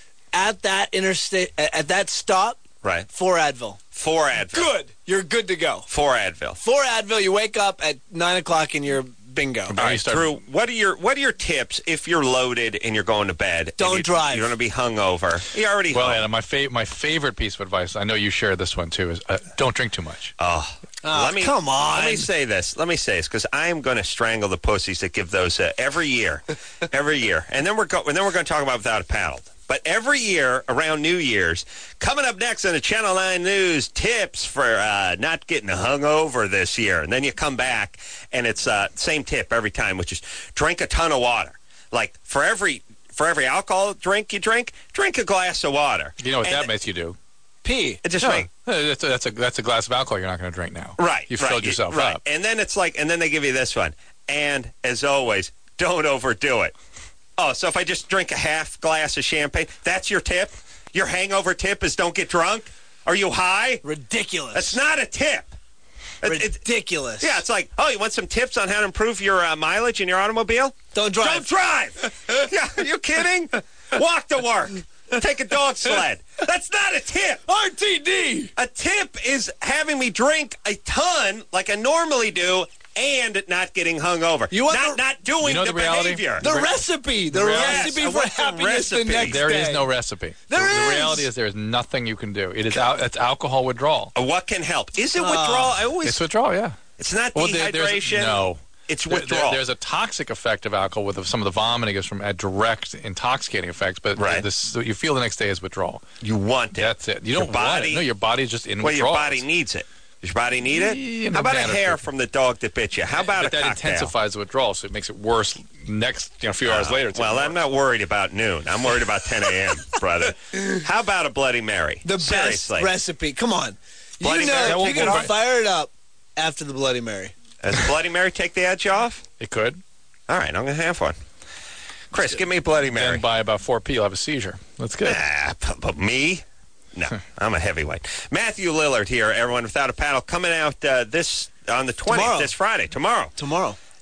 At that interstate, at that stop, Right. four Advil. Four Advil. Good. You're good to go. Four Advil. Four Advil. You wake up at nine o'clock and you're bingo. All right, Drew, what are your what are your tips if you're loaded and you're going to bed? and Don't you, drive. You're going to be hungover. You're already Well, home. Anna, my fa- my favorite piece of advice, I know you share this one too, is uh, don't drink too much. Oh, Oh, let me come on. Let me say this. Let me say this because I am going to strangle the pussies that give those uh, every year, every year, and then we're go- and then we're going to talk about Without a Paddle. But every year around New Year's, coming up next on the Channel nine News, tips for uh, not getting hungover this year. And then you come back, and it's uh, same tip every time, which is drink a ton of water. Like for every for every alcohol drink you drink, drink a glass of water. You know what And that makes you do? Pee. It just No, make, that's, a, that's, a, that's a glass of alcohol you're not going to drink now. right. You've right, filled yourself right. up. And then it's like, and then they give you this one. And as always, don't overdo it. Oh, so if I just drink a half glass of champagne, that's your tip? Your hangover tip is don't get drunk? Are you high? Ridiculous. That's not a tip. It- it- Ridiculous. yeah, it's like, oh, you want some tips on how to improve your uh, mileage in your automobile? Don't drive. Don't drive. Yeah, are you kidding? Walk to work. Take a dog sled. That's not a tip. R T D. A tip is having me drink a ton like I normally do and not getting hungover. You want not, the- not doing You know the, the reality? behavior. The recipe. The Yes, recipe I for want the happiness the recipe. next There day. is no recipe. There the, is. The reality is there is nothing you can do. It is al- it's alcohol withdrawal. Uh, What can help? Is it Uh, withdrawal? I always. It's withdrawal, yeah. It's not Well, there- there's- dehydration. no. It's There- there- withdrawal. there's a toxic effect of alcohol with some of the vomiting is from a direct intoxicating effects, but Right. this, what you feel the next day is withdrawal. you want it. That's it. You Your don't want body- it. No, your body's just in Well, your withdrawal. body needs it. Does your body need it? Yeah, How about a no matter. hair from the dog that bit you? How about but a that cocktail? intensifies the withdrawal, so it makes it worse next, you know, a few hours Oh, later. It's well, even I'm not worried about noon. I'm worried about ten a.m., brother. How about a Bloody Mary? The best Seriously. recipe. Come on. Bloody you Mary, know, that you're won't going go to fire it up after the Bloody Mary. Does a Bloody Mary take the edge off? It could. All right, I'm going to have one. Chris, give me a Bloody Mary. Then by about four p, you'll have a seizure. That's good. Ah, but, but me? No, I'm a heavyweight. Matthew Lillard here, everyone without a paddle, coming out uh, this on the twentieth, Tomorrow. this Friday, tomorrow. Tomorrow.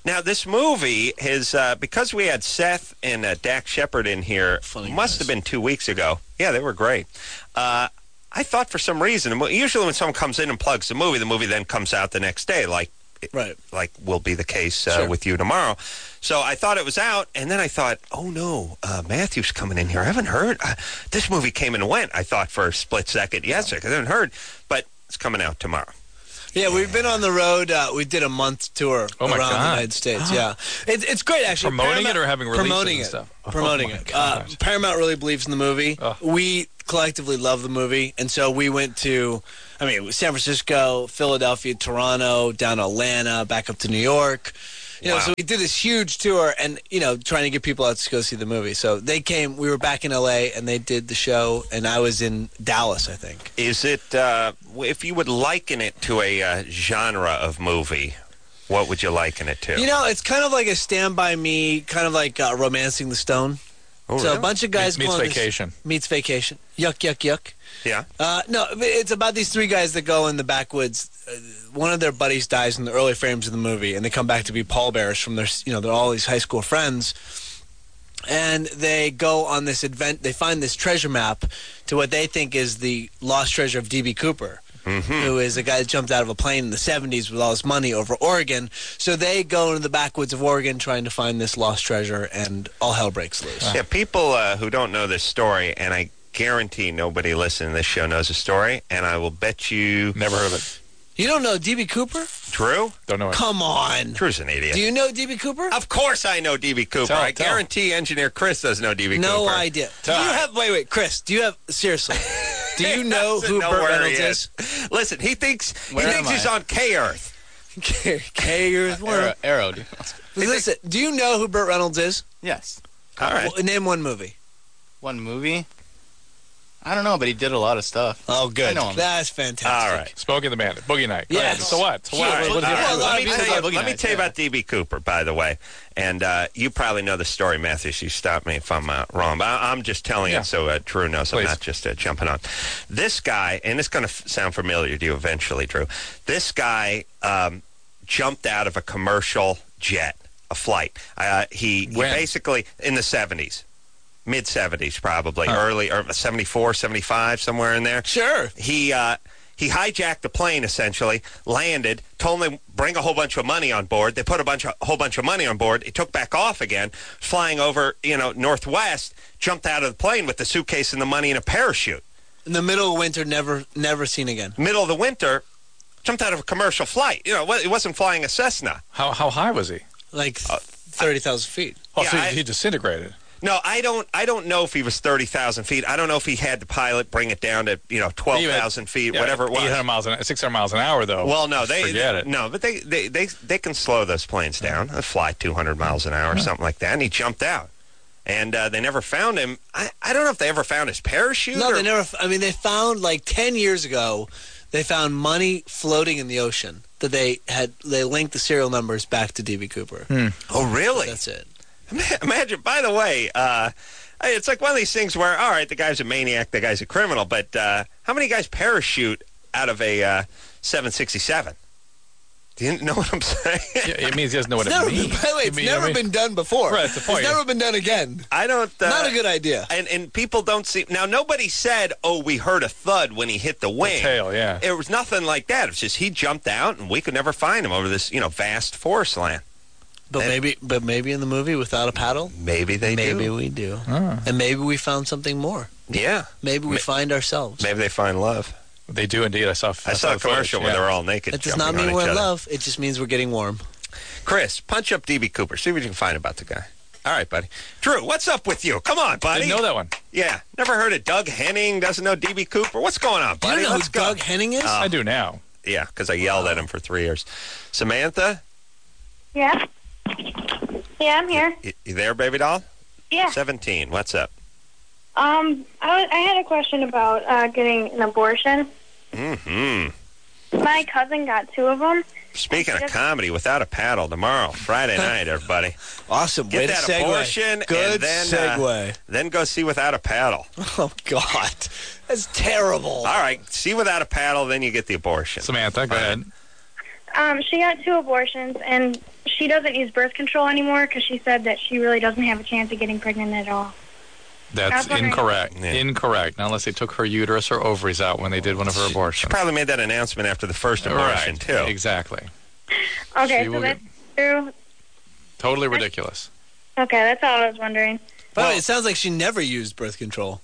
Now, this movie is, uh, because we had Seth and uh, Dak Shepard in here, Funny must guys. have been two weeks ago. Yeah, they were great. Uh, I thought for some reason, usually when someone comes in and plugs the movie, the movie then comes out the next day, like Right. like will be the case uh, Sure. with you tomorrow. So I thought it was out, and then I thought, oh no, uh, Matthew's coming in here. I haven't heard. Uh, this movie came and went, I thought for a split second yesterday, 'cause I haven't heard, but it's coming out tomorrow. Yeah, we've been on the road. Uh, we did a month tour Oh, my around the God. United States. Yeah, it, it's great actually. Promoting Paramount- it or having releases promoting and it, stuff? Oh, promoting my it. Uh, gosh. Paramount really believes in the movie. Oh. We collectively love the movie, and so we went to, I mean, San Francisco, Philadelphia, Toronto, down to Atlanta, back up to New York. You know, Wow. so we did this huge tour, and you know, trying to get people out to go see the movie. So they came. We were back in L A, and they did the show, and I was in Dallas, I think. Is it, uh, if you would liken it to a uh, genre of movie, what would you liken it to? You know, it's kind of like a Stand By Me, kind of like uh, Romancing the Stone. Oh, so really? a bunch of guys Meets go on this- Vacation. meets Vacation. Yuck, yuck, yuck. Yeah. Uh, no, it's about these three guys that go in the backwoods. Uh, one of their buddies dies in the early frames of the movie, and they come back to be pallbearers from their, you know, they're all these high school friends. And they go on this advent. They find this treasure map to what they think is the lost treasure of D B Cooper, Mm-hmm. who is a guy that jumped out of a plane in the seventies with all his money over Oregon. So they go into the backwoods of Oregon trying to find this lost treasure, and all hell breaks loose. Yeah, people uh, who don't know this story, and I guarantee nobody listening to this show knows the story, and I will bet you... Never heard of it. You don't know D B Cooper? Drew? Don't know it. Come on. Drew's an idiot. Do you know D B Cooper? Of course I know D B Cooper. Tell- I tell. guarantee engineer Chris doesn't know D B No Cooper. idea. Do Tell. you have? Wait, wait, Chris. Do you have? Seriously. Do you He know doesn't who know Burt where Reynolds he is? Listen, he thinks Where he am thinks he's I? on K-Earth. K. K. Earth. Arrow. Arrow. dude. Listen. Do you know who Burt Reynolds is? Yes. All right. Well, name one movie. One movie. I don't know, but he did a lot of stuff. Oh, good. I know him. That's fantastic. All right. Smokey and the Bandit. Boogie Night. Go Yes. ahead. So what? So what? Huge. What- what- Well, All right, a lot let of me people tell you, love Boogie let me Nights, tell you yeah. about D B Cooper, by the way. And uh, you probably know the story, Matthew, so you stop me if I'm uh, wrong. But I- I'm just telling Yeah. it so uh, Drew knows I'm Please. not just uh, jumping on. This guy, and it's going to f- sound familiar to you eventually, Drew. This guy um, jumped out of a commercial jet, a flight. Uh, he, he When? basically, in the seventies. Mid-seventies, probably. Huh. Early, or seventy-four, seventy-five, somewhere in there. Sure. He uh, he hijacked the plane, essentially, landed, told them to bring a whole bunch of money on board. They put a bunch of a whole bunch of money on board. He took back off again, flying over, you know, Northwest, jumped out of the plane with the suitcase and the money and a parachute. In the middle of winter, never, never seen again. Middle of the winter, jumped out of a commercial flight. You know, it wasn't flying a Cessna. How how high was he? Like thirty thousand feet. Oh, Yeah, so he, I- he disintegrated. No, I don't. I don't know if he was thirty thousand feet. I don't know if he had the pilot bring it down to you know twelve thousand feet, Yeah, whatever it was. eight hundred miles an six hundred miles an hour, though. Well, no, they forget it. No, but they, they they they can slow those planes down. They fly two hundred miles an hour or something like that. And he jumped out, and uh, they never found him. I, I don't know if they ever found his parachute. No, or, they never. I mean, they found like ten years ago. They found money floating in the ocean that they had. They linked the serial numbers back to D B Cooper. Oh, really? That's it. Imagine. By the way, uh, it's like one of these things where, all right, the guy's a maniac, the guy's a criminal, but uh, how many guys parachute out of a uh, seven sixty-seven? Do you know what I'm saying? Yeah, it means he doesn't know what It's it never means. been, by the way, You it's mean- never I mean- been done before. Right, that's the point. It's never been done again. I don't. Uh, Not a good idea. And and people don't see now. Nobody said, "Oh, we heard a thud when he hit the wing." tail, yeah. It was nothing like that. It was just he jumped out, and we could never find him over this, you know, vast forest land. But And- maybe, but maybe in the movie Without a Paddle, Maybe they maybe do. we do, Ah. and maybe we found something more. Yeah. Maybe we Ma- find ourselves. Maybe they find love. They do indeed. I saw. I saw a the footage, commercial where yeah. they were all naked. That does jumping not mean on we're each in other. love. It just means we're getting warm. Chris, punch up D B Cooper. See what you can find about the guy. All right, buddy. Drew, what's up with you? Come on, buddy. Didn't know that one. Yeah. Never heard of Doug Henning. Doesn't know D B Cooper. What's going on, Do you buddy? know who Let's go. Doug Henning is? Uh, I do now. Yeah, because I yelled at him for three years. Samantha, Yeah. Yeah, I'm here. you, you there, baby doll? Yeah. seventeen. What's up? Um, I, was, I had a question about uh, getting an abortion. Mm-hmm. My cousin got two of them. Speaking of comedy, Without a Paddle, tomorrow, Friday night, everybody. Awesome. Get Way that to segue. abortion Good and then, uh, segue. then go see Without a Paddle. Oh, God. That's terrible. All right, see Without a Paddle, then you get the abortion. Samantha, go ahead. Um, she got two abortions, and she doesn't use birth control anymore because she said that she really doesn't have a chance of getting pregnant at all. That's That's what I- incorrect. Incorrect. Not unless they took her uterus or ovaries out when they did one of her abortions. She probably made that announcement after the first abortion, Right. too. Exactly. Okay, She so will that's true. Totally ridiculous. Okay, that's all I was wondering. By the way, it sounds like she never used birth control.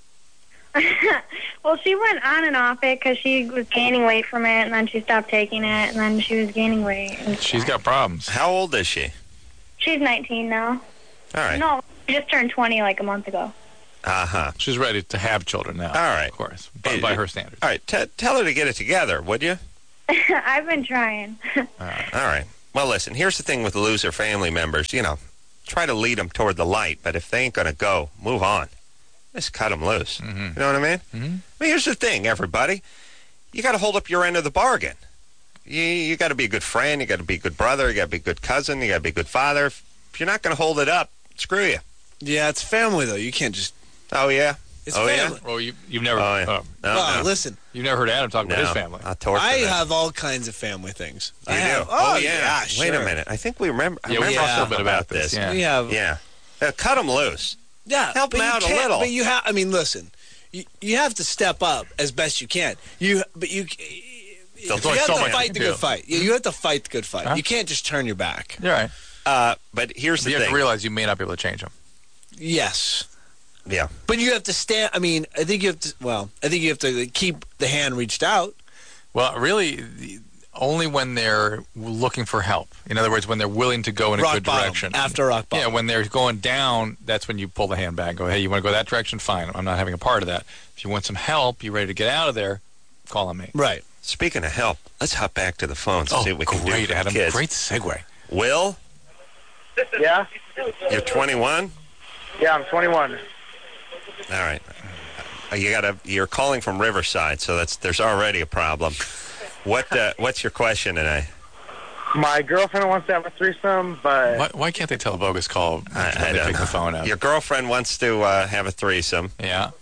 Well, she went on and off it because she was gaining weight from it, and then she stopped taking it, and then she was gaining weight. And She's got problems. How old is she? she's nineteen now. All right. No, she just turned twenty like a month ago. Uh-huh. She's ready to have children now. All right. Of course. By, by her standards. All right. T- tell her to get it together, would you? I've been trying. All right. Well, listen, here's the thing with loser family members. You know, try to lead them toward the light, but if they ain't going to go, move on. Just cut them loose. Mm-hmm. You know what I mean? Mm-hmm. I mean, here's the thing, everybody. You got to hold up your end of the bargain. You, you got to be a good friend. You got to be a good brother. You got to be a good cousin. You got to be a good father. If, if you're not going to hold it up, screw you. Yeah, it's family, though. You can't just... Oh, yeah? It's oh, family. yeah? Well, you, you've never... Oh, yeah. oh. No, well, no. listen. You've never heard Adam talk about No. his family. I'll torture I them. have all kinds of family things. You I do? have. Oh, Oh, yeah. yeah, Wait a sure. minute. I think we remember, I Yeah, we remember talked a something little bit about about this, this. yeah. We have... Yeah. Uh, cut them loose. Yeah, Help but them you out a can't- little. But you have... I mean, listen. You, you have to step up as best you can. You, But you... There's You only have so to much fight you the can good do. fight. You, you have to fight the good fight. Huh? You can't just turn your back. You're right. Uh, but here's the You have thing. to realize you may not be able to change them. Yes. Yeah. But you have to stand... I mean, I think you have to... Well, I think you have to keep the hand reached out. Well, really, the, only when they're looking for help. In other words, when they're willing to go in a Rock good bottom, direction. after rock bottom. Yeah, when they're going down, that's when you pull the hand back and go, hey, you want to go that direction? Fine. I'm not having a part of that. If you want some help, you're ready to get out of there, call on me. Right. Speaking of help, let's hop back to the phones and Oh, see what we can do great, for the Adam. kids. Great segue. Will, Yeah? you're twenty-one? Yeah, I'm twenty-one. All right. Uh, You got to you're calling from Riverside, so that's there's already a problem. What uh, what's your question today? My girlfriend wants to have a threesome, but Why, why can't they tell a bogus call I, when I they don't pick know. the phone up? Your girlfriend wants to uh, have a threesome. Yeah.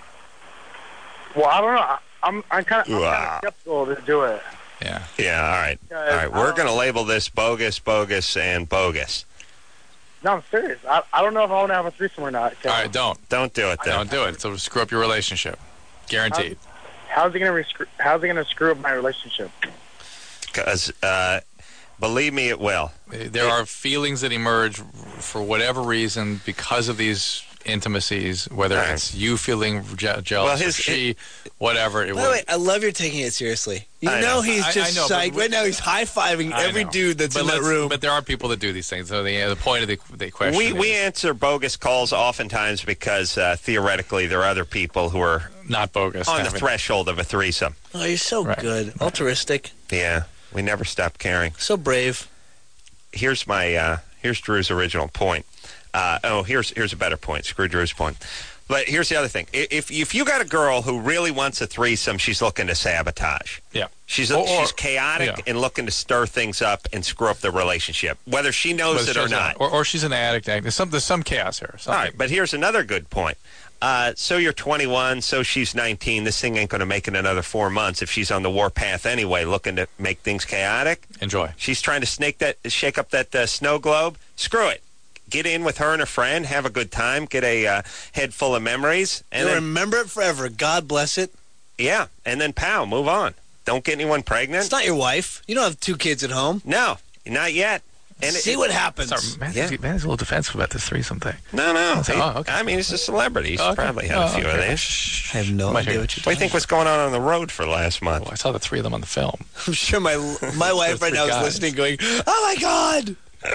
well, I don't know. I, I'm I'm kind of Wow. skeptical to do it. Yeah. Yeah, all right. All right, we're going to label this bogus, bogus, and bogus. No, I'm serious. I, I don't know if I want to have a threesome or not. All right, don't. Don't do it then. Don't do it. It'll screw up your relationship. Guaranteed. How's it gonna rescrew, How's it gonna screw up my relationship? Because, uh, believe me, it will. There are feelings that emerge for whatever reason because of these intimacies, whether Right. it's you feeling je- jealous Well, his- or she, whatever. It By will. the way, I love you're taking it seriously. You I know, know. he's I- just I know, but psyched. we- Right now he's high-fiving I every know. dude that's but in that let's- room. But there are people that do these things. So the, the point of the, the question We is we answer bogus calls oftentimes because uh, theoretically there are other people who are not bogus. on the having- threshold of a threesome. Oh, you're so Right. good. Altruistic. Yeah, we never stop caring. So brave. Here's my uh, here's Drew's original point. Uh, oh, here's here's a better point. Screw Drew's point. But here's the other thing. I- If if you got a girl who really wants a threesome, she's looking to sabotage. Yeah. She's Or- or- she's chaotic yeah. and looking to stir things up and screw up the relationship, whether she knows Whether it or she's not. Or, or she's an addict. There's some, there's some chaos here. All Something. right, but here's another good point. Uh, so you're twenty-one, so she's nineteen. This thing ain't going to make it another four months if she's on the warpath anyway, looking to make things chaotic. Enjoy. She's trying to snake that, shake up that uh, snow globe. Screw it. Get in with her and her friend, have a good time, get a uh, head full of memories, and You'll then, remember it forever. God bless it. yeah, and then pow, move on. Don't get anyone pregnant. It's not your wife. You don't have two kids at home. No, not yet. And See it, what happens. Sorry, man, Yeah. man is a little defensive about this threesome thing. No, no. Oh, He- okay. I mean, he's a celebrity. He's Oh, okay. probably had a Oh, few of okay. these. I have no Might idea hear- what you're What do you talking think was going on on the road for last month? Well, I saw the three of them on the film. I'm sure my my wife right three now is guys. listening going, oh, my God.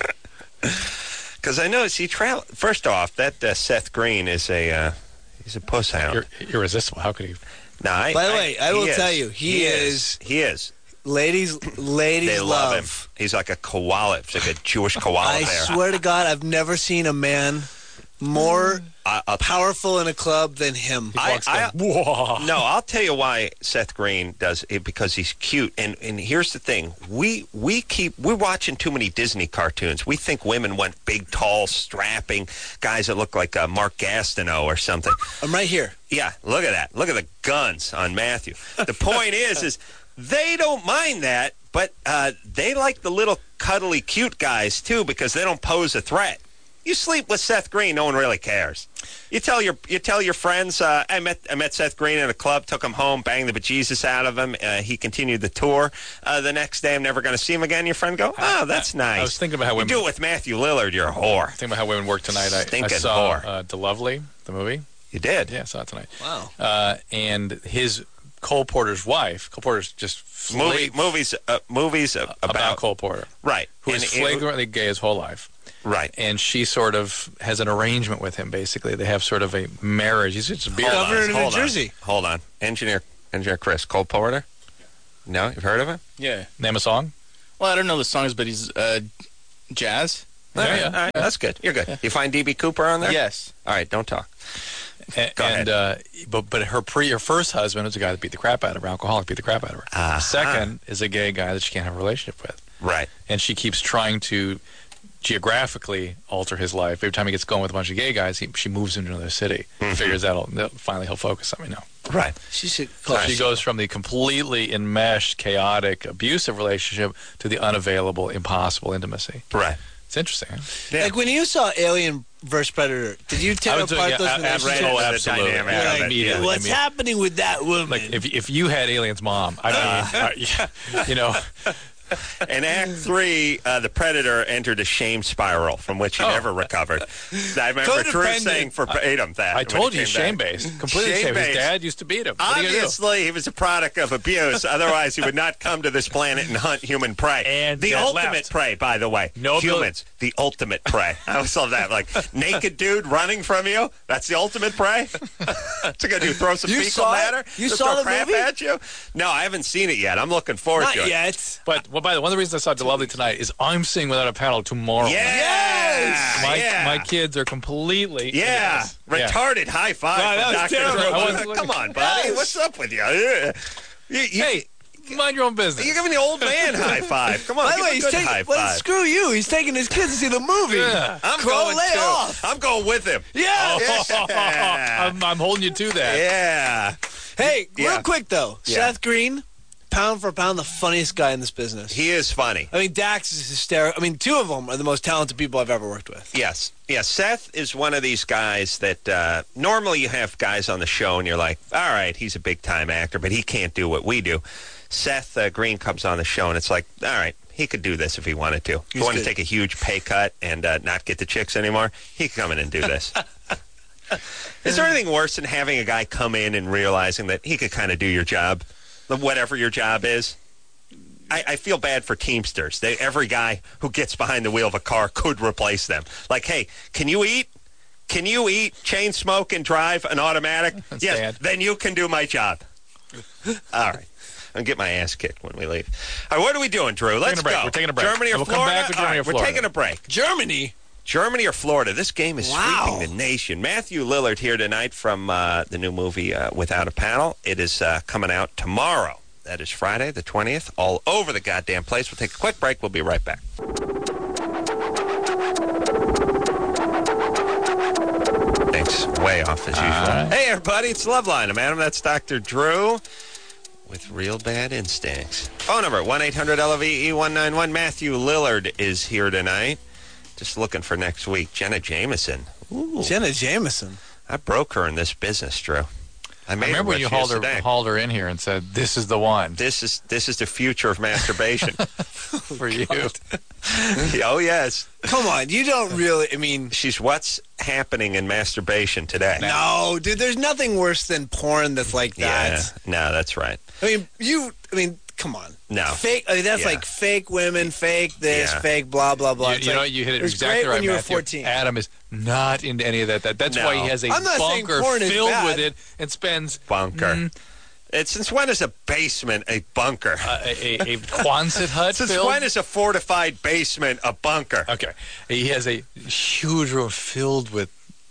Because I noticed he travel. First off, that uh, Seth Green is a uh, he's a puss hound. You're irresistible. How could he? No, I, By the way, I he will is. tell you, he is- He is. Ladies, ladies They love. love him. He's like a koala. He's like a Jewish koala I bear. swear to God, I've never seen a man more I, I'll, powerful in a club than him. I, I, no, I'll tell you why Seth Green does it, because he's cute. And and here's the thing: we we keep we're watching too many Disney cartoons. We think women want big, tall, strapping guys that look like uh, Mark Gastineau or something. I'm right here. Yeah, look at that. Look at the guns on Matthew. The point is, is they don't mind that, But uh, they like the little cuddly cute guys, too, because they don't pose a threat. You sleep with Seth Green, no one really cares. You tell your you tell your friends, uh, I met I met Seth Green at a club, took him home, banged the bejesus out of him. Uh, he continued the tour. Uh, the next day, I'm never going to see him again. Your friend go, oh, that's nice. I was thinking about how women you do it with Matthew Lillard. You're a whore. Thinking about how women work tonight. I, I Stinking saw whore. uh, DeLovely, the movie. You did? Yeah, I saw it tonight. Wow. Uh, and his Cole Porter's wife. Cole Porter's just Movie, movies, uh, movies about, about Cole Porter, right? Who is flagrantly gay his whole life. Right. And she sort of has an arrangement with him, basically. They have sort of a marriage. He's just a beer Governor of New Hold on. Jersey. Hold on. Engineer Engineer Chris, Cole Porter? No? You've heard of him? Yeah. Name a song? Well, I don't know the songs, but he's uh, jazz. All right, all right, that's good. You're good. You find D B Cooper on there? Yes. All right, don't talk. A- Go and ahead. uh, but but her pre her first husband was a guy that beat the crap out of her, alcoholic, beat the crap out of her. Uh-huh. Second is a gay guy that she can't have a relationship with. Right. And she keeps trying to geographically alter his life. Every time he gets going with a bunch of gay guys, he, she moves him to another city. Mm-hmm. Figures out that finally he'll focus on me now. Right. She should. So she goes from the completely enmeshed, chaotic, abusive relationship to the unavailable, impossible intimacy. Right. It's interesting. Huh? Like when you saw Alien versus Predator, did you I tear would do- apart yeah, those I- relationships? Oh, absolutely. You're like, Immediately. what's I mean- happening with that woman? Like if if you had Alien's mom, I mean, uh, yeah, you know. In Act Three, uh, the Predator entered a shame spiral from which he Oh. never recovered. I remember Drew Codependent. saying verbatim that. I when told he you, came back. shame-based. Completely shame. His Shame-based. dad used to beat him. What are you gonna do? Obviously, he was a product of abuse. Otherwise, he would not come to this planet and hunt human prey. And the get ultimate left. prey, by the way. No Humans, the ultimate prey. I always love that. Like, naked dude running from you, that's the ultimate prey? What's he going to do, throw some You fecal saw it? matter? You Just saw throw the crap movie? at you? No, I haven't seen it yet. I'm looking forward Not to it. yet. But well, by the way, one of the reasons I saw DeLovely tonight is I'm seeing Without a Paddle tomorrow. Yes! My yeah. my kids are completely Yeah, into this. Yeah. retarded high five Wow, from that was Doctor terrible. Drew. I was- Come on, buddy. Yes. What's up with you? Yeah. You, you, Hey, mind your own business. You're giving the old man high five. Come on, By the give way, a he's good taking. high Well, five. screw you. He's taking his kids to see the movie. Yeah. I'm Crow, going lay too. off. I'm going with him. Yeah. Yeah. I'm, I'm holding you to that. Yeah. Hey, Yeah. real quick though, Yeah. Seth Green, pound for pound, the funniest guy in this business. He is funny. I mean, Dax is hysterical. I mean, two of them are the most talented people I've ever worked with. Yes. Yeah, Seth is one of these guys that uh, normally you have guys on the show and you're like, all right, he's a big-time actor, but he can't do what we do. Seth uh, Green comes on the show and it's like, all right, he could do this if he wanted to. If he He's wanted to good. take a huge pay cut and uh, not get the chicks anymore, he could come in and do this. Is there anything worse than having a guy come in and realizing that he could kind of do your job, whatever your job is? I, I feel bad for Teamsters. They, every guy who gets behind the wheel of a car could replace them. Like, hey, can you eat? Can you eat, chain smoke, and drive an automatic? Yes, Stand. then you can do my job. All right. I'll get my ass kicked when we leave. All right, what are we doing, Drew? Let's Taking a break. go. We're taking a break. Germany or We'll come Florida? back with Germany All or right, we're Florida. taking a break. Germany. Germany or Florida? This game is Wow. sweeping the nation. Matthew Lillard here tonight from uh, the new movie uh, Without a Paddle. It is uh, coming out tomorrow. That is Friday the twentieth, all over the goddamn place. We'll take a quick break. We'll be right back. Thanks. Way off as usual. right. Hey, everybody. It's Loveline. I'm Adam. That's Doctor Drew with Real Bad Instincts. Phone number, one eight hundred L O V E one nine one. Matthew Lillard is here tonight. Just looking for next week. Jenna Jameson. Ooh. Jenna Jameson. I broke her in this business, Drew. I I made remember her when what you she hauled is her, today. hauled her in here and said, this is the one This is this is the future of masturbation. for you. Oh yes, Come on, you don't really. I mean, she's what's happening in masturbation today. no, dude. There's nothing worse than porn that's like Yeah, that. no, that's right. I mean, you. I mean, come on. No. Fake. I mean, that's Yeah. like fake women, fake this, Yeah. fake blah blah blah. You, It's you like, know, you hit it, was exactly great right, when you were Matthew. fourteen. Adam is not into any of that. that that's No. why he has a I'm not saying bunker porn is filled bad. with it and spends Bunker. mm, It's, since when is a basement a bunker? a, a, a Quonset hut Since filled. when is a fortified basement a bunker? Okay, he has a huge room filled with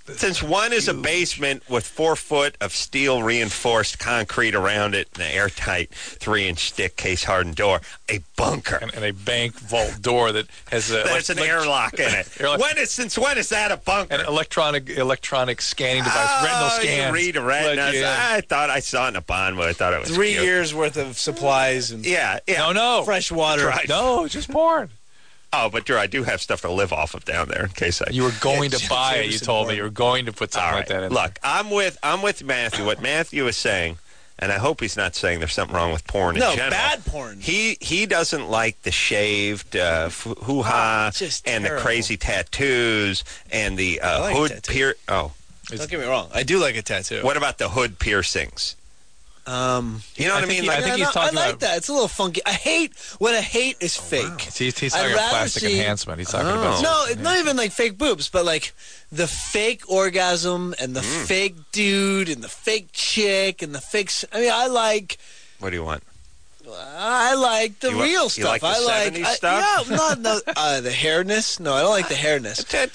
Since one is a basement with four foot of steel reinforced concrete around it and an airtight three inch thick case hardened door, a bunker. And, and a bank vault door that has a... There's an airlock in it. Airlock. When is, since when is that a bunker? An electronic electronic scanning device, oh, retinal scans. You read a retina. Let you in. I thought I saw it in a bond, but I thought it was Three cute. years worth of supplies and Yeah, yeah. No, no. fresh water. Right. No, just porn. Oh, but Drew, I do have stuff to live off of down there in case I... You were going Yeah, to buy it. You Jameson told porn. me you were going to put something All like that right. in. Look, I'm with I'm with Matthew. What Matthew is saying, and I hope he's not saying there's something wrong with porn in No, general. bad porn. He he doesn't like the shaved uh, f- hoo-ha Oh, just and the terrible. crazy tattoos and the uh, I like hood tattoos. pier. Oh, Don't get me wrong. I do like a tattoo. what about the hood piercings? Um, You know what I, I think mean? he- Like, I think yeah, he's no, talking I like about- that. It's a little funky. I hate when I hate is fake. He's, he's I'd talking about rather plastic see- enhancement. He's talking Oh. about... No, it's not even like fake boobs, but like the fake orgasm and the Mm. fake dude and the fake chick and the fake. s- I mean, I like. what do you want? I like the You wa- real you stuff. like the I like seventies I- stuff? Yeah, not the uh, the hairness. No, I don't like the hairness.